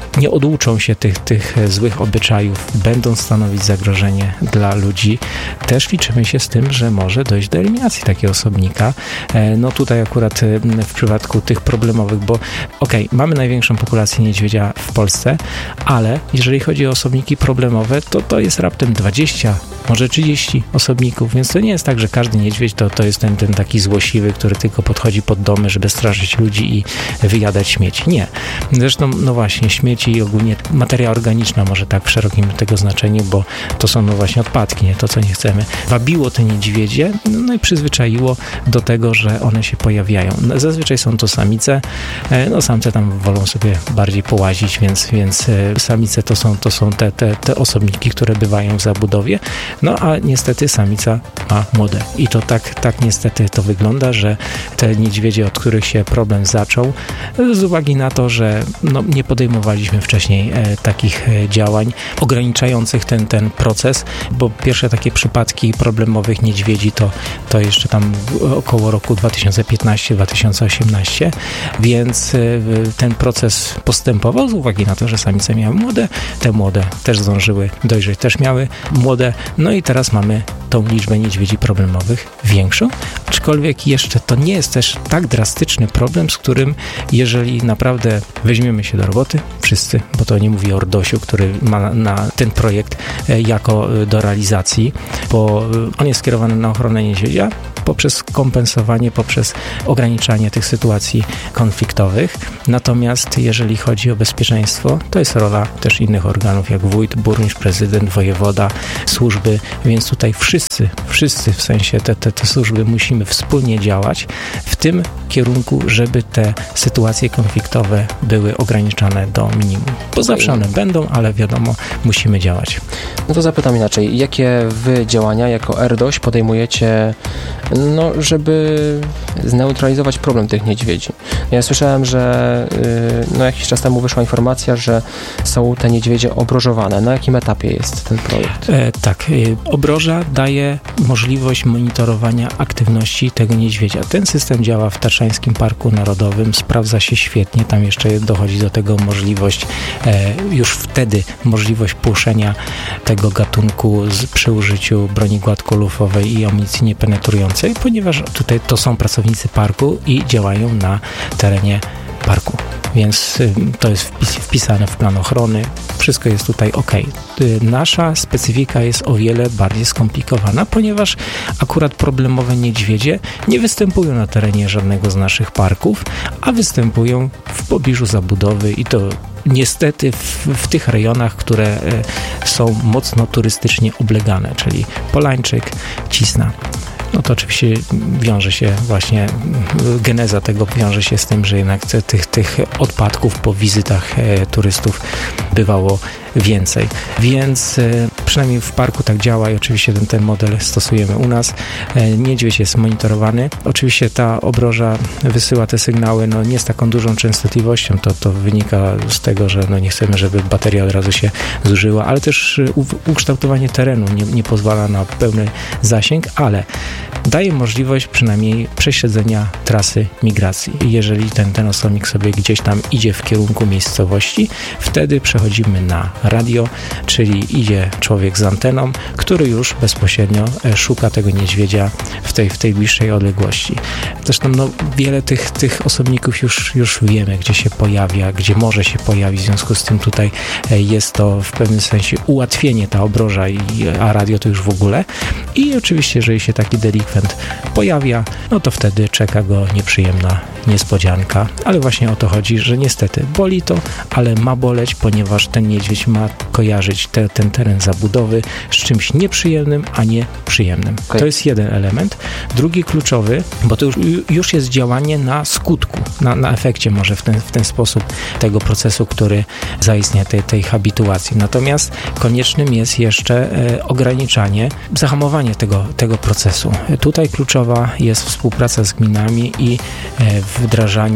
nie oduczą się tych, tych złych obyczajów, będą stanowić zagrożenie dla ludzi, też liczymy się z tym, że może dojść do eliminacji takiego osobnika. No tutaj akurat w przypadku tych problemowych, bo okej, okay, mamy największą populację niedźwiedzia w Polsce, ale jeżeli chodzi o osobniki problemowe, to to jest raptem dwadzieścia, może trzydzieści osobników, więc to nie jest tak, że każdy niedźwiedź to, to jest ten, ten taki złośliwy, który tylko podchodzi pod domy, żeby straszyć ludzi i wyjadać śmieci. Nie. Zresztą, no właśnie, śmieci i ogólnie materia organiczna, może tak w szerokim tego znaczeniu, bo to są no właśnie odpadki, nie to, co nie chcemy. Wabiło te niedźwiedzie, no i przyzwyczaiło do tego, że one się pojawiają. Zazwyczaj są to samice, no samce tam wolą sobie bardziej połazić, więc, więc samice to są, to są te, te, te osobniki, które bywają w zabudowie, no a niestety samica ma młode. I to tak, tak niestety to wygląda, że te niedźwiedzie, od których się problem zaczął, z uwagi na to, że no, nie podejmowaliśmy wcześniej e, takich e, działań ograniczających ten, ten proces, bo pierwsze takie przypadki problemowych niedźwiedzi to, to jeszcze tam około roku dwa tysiące piętnasty dwa tysiące osiemnasty, więc e, ten proces postępował z uwagi na to, że samice miały młode, te młode też zdążyły dojrzeć, też miały młode, no i teraz mamy tą liczbę niedźwiedzi problemowych większą, aczkolwiek jeszcze to nie jest też tak drastyczny problem, z którym jeżeli naprawdę weźmiemy się do roboty, wszyscy, bo to nie mówię o Rdosiu, który ma na ten projekt jako do realizacji, bo on jest skierowany na ochronę niedźwiedzia poprzez kompensowanie, poprzez ograniczanie tych sytuacji konfliktowych. Natomiast jeżeli chodzi o bezpieczeństwo, to jest rola też innych organów, jak wójt, burmistrz, prezydent, wojewoda, służby, więc tutaj wszyscy, wszyscy w sensie te, te, te służby musimy wspólnie działać w tym kierunku, żeby te sytuacje konfliktowe były ograniczane do minimum. Bo zawsze one będą, ale wiadomo, musimy działać. No to zapytam inaczej. Jakie wy działania jako RDOŚ podejmujecie, no, żeby zneutralizować problem tych niedźwiedzi? Ja słyszałem, że no, jakiś czas temu wyszła informacja, że są te niedźwiedzie obrożowane. Na jakim etapie jest ten projekt? E, tak. E, obroża daje możliwość monitorowania aktywności tego niedźwiedzia. Ten system działa w Tatrzańskim Parku Narodowym, sprawdza się świetnie. Tam jeszcze dochodzi do tego możliwość, e, już wtedy możliwość płoszenia tego gatunku z, przy użyciu broni gładkolufowej i amunicji niepenetrującej, ponieważ tutaj to są pracownicy parku i działają na terenie parku. Więc y, to jest wpis, wpisane w plan ochrony. Wszystko jest tutaj ok. Y, nasza specyfika jest o wiele bardziej skomplikowana, ponieważ akurat problemowe niedźwiedzie nie występują na terenie żadnego z naszych parków, a występują w pobliżu zabudowy i to niestety w, w tych rejonach, które y, są mocno turystycznie oblegane, czyli Polańczyk, Cisna. No to oczywiście wiąże się właśnie, geneza tego wiąże się z tym, że jednak tych, tych odpadków po wizytach e, turystów bywało więcej. Więc e, przynajmniej w parku tak działa i oczywiście ten, ten model stosujemy u nas. E, niedźwiedź jest monitorowany. Oczywiście ta obroża wysyła te sygnały no, nie z taką dużą częstotliwością. To, to wynika z tego, że no, nie chcemy, żeby bateria od razu się zużyła, ale też u, ukształtowanie terenu nie, nie pozwala na pełny zasięg, ale daje możliwość przynajmniej prześledzenia trasy migracji. Jeżeli ten, ten osobnik sobie gdzieś tam idzie w kierunku miejscowości, wtedy przechodzimy na radio, czyli idzie człowiek z anteną, który już bezpośrednio szuka tego niedźwiedzia w tej, w tej bliższej odległości. Zresztą no, wiele tych, tych osobników już, już wiemy, gdzie się pojawia, gdzie może się pojawić, w związku z tym tutaj jest to w pewnym sensie ułatwienie, ta obroża, i, a radio to już w ogóle. I oczywiście, jeżeli się taki delikwent pojawia, no to wtedy czeka go nieprzyjemna niespodzianka, ale właśnie o to chodzi, że niestety boli to, ale ma boleć, ponieważ ten niedźwiedź ma kojarzyć te, ten teren zabudowy z czymś nieprzyjemnym, a nie przyjemnym. Okay. To jest jeden element. Drugi kluczowy, bo to już, już jest działanie na skutku, na, na efekcie może w ten, w ten sposób tego procesu, który zaistnia tej, tej habituacji. Natomiast koniecznym jest jeszcze e, ograniczanie, zahamowanie tego, tego procesu. Tutaj kluczowa jest współpraca z gminami i e, wdrażanie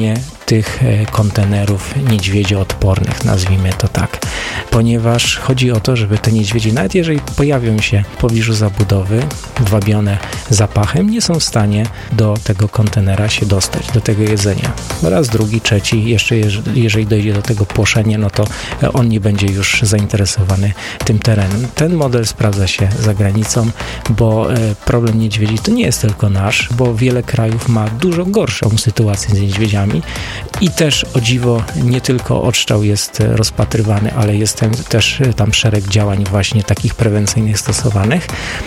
tych kontenerów niedźwiedzioodpornych, nazwijmy to tak. Ponieważ chodzi o to, żeby te niedźwiedzie, nawet jeżeli pojawią się w pobliżu zabudowy, dwabione zapachem, nie są w stanie do tego kontenera się dostać, do tego jedzenia. Raz, drugi, trzeci, jeszcze jeżeli dojdzie do tego płoszenia, no to on nie będzie już zainteresowany tym terenem. Ten model sprawdza się za granicą, bo problem niedźwiedzi to nie jest tylko nasz, bo wiele krajów ma dużo gorszą sytuację z niedźwiedziami i też o dziwo nie tylko odstrzał jest rozpatrywany, ale jest też tam szereg działań właśnie takich prewencyjnych stosowanych,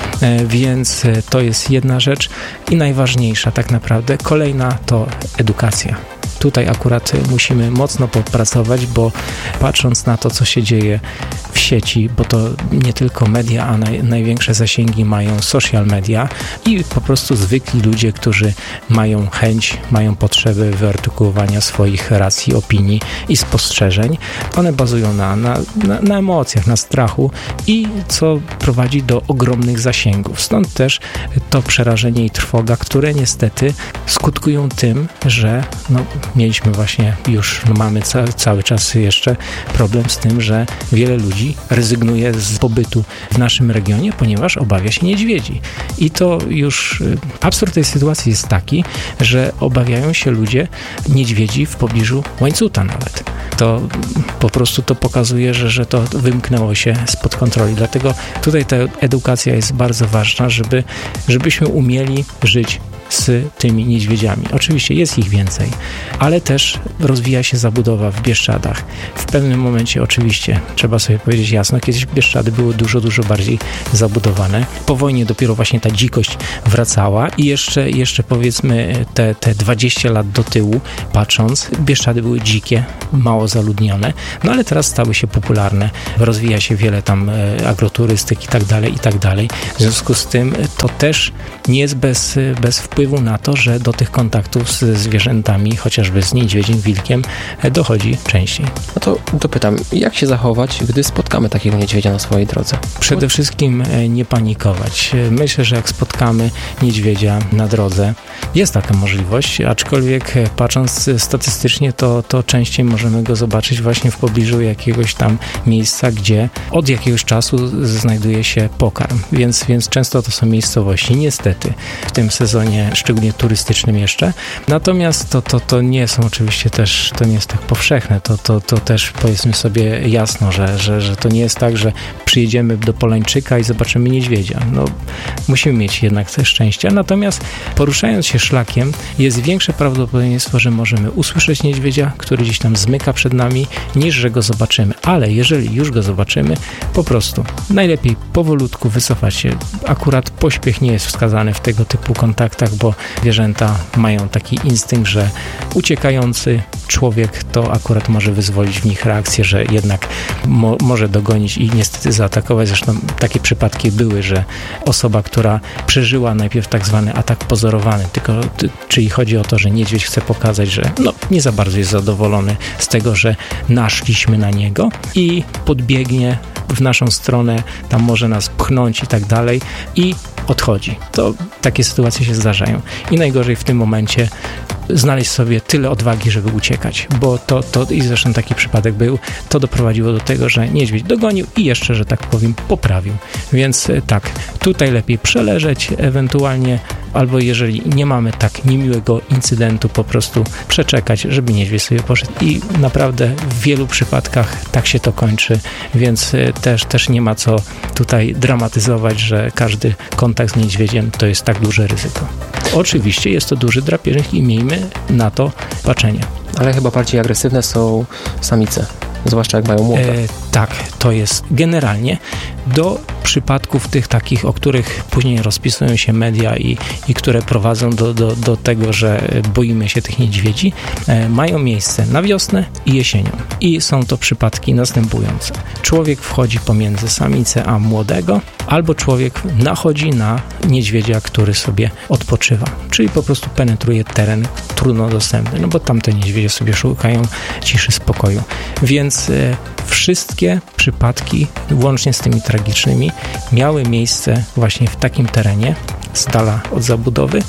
więc to jest jedna rzecz i najważniejsza tak naprawdę. Kolejna to edukacja. Tutaj akurat musimy mocno popracować, bo patrząc na to, co się dzieje w sieci, bo to nie tylko media, a naj, największe zasięgi mają social media i po prostu zwykli ludzie, którzy mają chęć, mają potrzebę wyartykułowania swoich racji, opinii i spostrzeżeń. One bazują na, na, na, na emocjach, na strachu i co prowadzi do ogromnych zasięgów. Stąd też to przerażenie i trwoga, które niestety skutkują tym, że no, mieliśmy właśnie już, no mamy ca- cały czas jeszcze problem z tym, że wiele ludzi rezygnuje z pobytu w naszym regionie, ponieważ obawia się niedźwiedzi. I to już absurd tej sytuacji jest taki, że obawiają się ludzie niedźwiedzi w pobliżu łańcuta nawet. To po prostu to pokazuje, że, że to wymknęło się spod kontroli. Dlatego tutaj ta edukacja jest bardzo ważna, żeby, żebyśmy umieli żyć z tymi niedźwiedziami. Oczywiście jest ich więcej, ale też rozwija się zabudowa w Bieszczadach. W pewnym momencie oczywiście, trzeba sobie powiedzieć jasno, kiedyś Bieszczady były dużo, dużo bardziej zabudowane. Po wojnie dopiero właśnie ta dzikość wracała i jeszcze, jeszcze powiedzmy te, te dwadzieścia lat do tyłu patrząc, Bieszczady były dzikie, mało zaludnione, no ale teraz stały się popularne. Rozwija się wiele tam agroturystyk i tak dalej, i tak dalej. W związku z tym to też nie jest bez, bez wpływu na to, że do tych kontaktów z zwierzętami, chociażby z niedźwiedzim, wilkiem, dochodzi częściej. No to dopytam, jak się zachować, gdy spotkamy takiego niedźwiedzia na swojej drodze? Przede wszystkim nie panikować. Myślę, że jak spotkamy niedźwiedzia na drodze, jest taka możliwość, aczkolwiek patrząc statystycznie, to, to częściej możemy go zobaczyć właśnie w pobliżu jakiegoś tam miejsca, gdzie od jakiegoś czasu znajduje się pokarm, więc, więc często to są miejscowości, niestety, w tym sezonie, szczególnie turystycznym jeszcze. Natomiast to, to, to nie są oczywiście też, to nie jest tak powszechne, to, to, to też powiedzmy sobie jasno, że, że, że to nie jest tak, że przyjedziemy do Polańczyka i zobaczymy niedźwiedzia. No, musimy mieć jednak te szczęścia, natomiast poruszając się szlakiem, jest większe prawdopodobieństwo, że możemy usłyszeć niedźwiedzia, który gdzieś tam zmyka przed nami, niż że go zobaczymy. Ale jeżeli już go zobaczymy, po prostu najlepiej powolutku wycofać się. Akurat pośpiech nie jest wskazany w tego typu kontaktach, bo zwierzęta mają taki instynkt, że uciekający człowiek to akurat może wyzwolić w nich reakcję, że jednak mo- może dogonić i niestety zaatakować. Zresztą takie przypadki były, że osoba, która przeżyła najpierw tak zwany atak pozorowany, tylko t- czyli chodzi o to, że niedźwiedź chce pokazać, że no, nie za bardzo jest zadowolony z tego, że naszliśmy na niego i podbiegnie w naszą stronę, tam może nas pchnąć i tak dalej i odchodzi. To takie sytuacje się zdarzają. I najgorzej w tym momencie znaleźć sobie tyle odwagi, żeby uciekać, bo to, to i zresztą taki przypadek był, to doprowadziło do tego, że niedźwiedź dogonił i jeszcze, że tak powiem, poprawił. Więc tak, tutaj lepiej przeleżeć, ewentualnie, albo jeżeli nie mamy tak niemiłego incydentu, po prostu przeczekać, żeby niedźwiedź sobie poszedł i naprawdę w wielu przypadkach tak się to kończy, więc też, też nie ma co tutaj dramatyzować, że każdy kontakt z niedźwiedziem to jest tak duże ryzyko. Oczywiście jest to duży drapieżnik i miejmy na to patrzenie. Ale chyba bardziej agresywne są samice, zwłaszcza jak mają młode. E, tak, to jest generalnie do przypadków tych takich, o których później rozpisują się media i, i które prowadzą do, do, do tego, że boimy się tych niedźwiedzi, e, mają miejsce na wiosnę i jesienią. I są to przypadki następujące. Człowiek wchodzi pomiędzy samicę a młodego, albo człowiek nachodzi na niedźwiedzia, który sobie odpoczywa. Czyli po prostu penetruje teren trudno dostępny, no bo tamte niedźwiedzie sobie szukają ciszy, spokoju. Więc e, wszystkie przypadki, łącznie z tymi tragicznymi, miały miejsce właśnie w takim terenie, z dala od zabudowy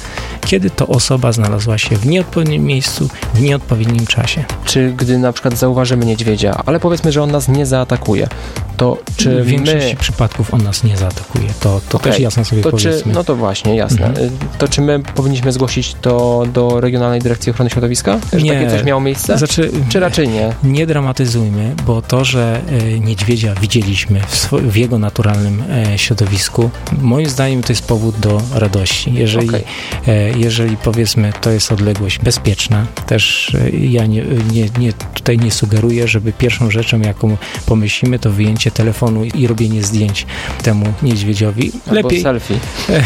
kiedy to osoba znalazła się w nieodpowiednim miejscu, w nieodpowiednim czasie. Czy gdy na przykład zauważymy niedźwiedzia, ale powiedzmy, że on nas nie zaatakuje, to czy w większości my... przypadków on nas nie zaatakuje. To, to okay. też jasno sobie to powiedzmy. Czy, no to właśnie, jasne. Mhm. To czy my powinniśmy zgłosić to do Regionalnej Dyrekcji Ochrony Środowiska? Że nie. takie coś miało miejsce? Znaczy, czy raczej nie? Nie dramatyzujmy, bo to, że e, niedźwiedzia widzieliśmy w, swo- w jego naturalnym e, środowisku, moim zdaniem to jest powód do radości. Jeżeli, okay. e, jeżeli powiedzmy, to jest odległość bezpieczna, też e, ja nie, nie, nie, tutaj nie sugeruję, żeby pierwszą rzeczą, jaką pomyślimy, to wyjęcie telefonu i robienie zdjęć temu niedźwiedziowi. Albo Lepiej selfie. E,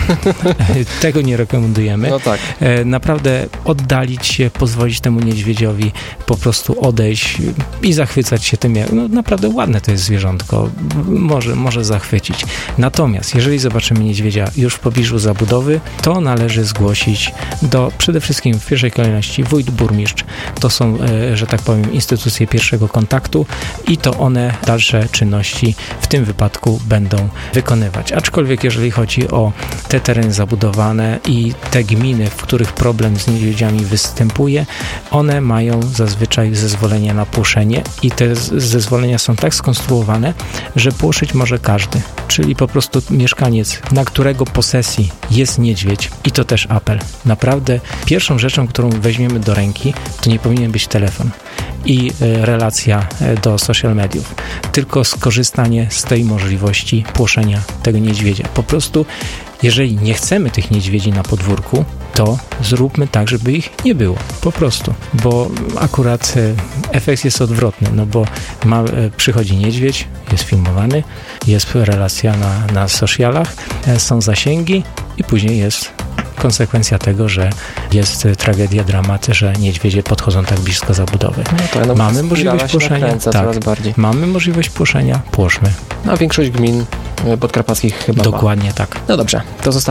tego nie rekomendujemy. No tak. E, naprawdę oddalić się, pozwolić temu niedźwiedziowi po prostu odejść i zachwycać się tym, jak no, naprawdę ładne to jest zwierzątko. Może, może zachwycić. Natomiast jeżeli zobaczymy niedźwiedzia już w pobliżu zabudowy, to należy zgłosić do przede wszystkim w pierwszej kolejności wójt, burmistrz. To są, e, że tak powiem, instytucje pierwszego kontaktu i to one dalsze czynności w tym wypadku będą wykonywać. Aczkolwiek jeżeli chodzi o te tereny zabudowane i te gminy, w których problem z niedźwiedziami występuje, one mają zazwyczaj zezwolenia na płoszenie i te zezwolenia są tak skonstruowane, że płoszyć może każdy, czyli po prostu mieszkaniec, na którego posesji jest niedźwiedź i to też apel. Naprawdę pierwszą rzeczą, którą weźmiemy do ręki, to nie powinien być telefon i e, relacja e, do social mediów, tylko skorzystanie z tej możliwości płoszenia tego niedźwiedzia. Po prostu jeżeli nie chcemy tych niedźwiedzi na podwórku, to zróbmy tak, żeby ich nie było. Po prostu. Bo akurat efekt jest odwrotny, no bo ma, przychodzi niedźwiedź, jest filmowany, jest relacja na, na socialach, są zasięgi i później jest konsekwencja tego, że jest tragedia, dramat, że niedźwiedzie podchodzą tak blisko zabudowy. No to, no, mamy możliwość płoszenia. Tak, mamy możliwość płoszenia, płoszmy. No a większość gmin podkarpackich chyba Dokładnie ma. tak. No dobrze, to zostało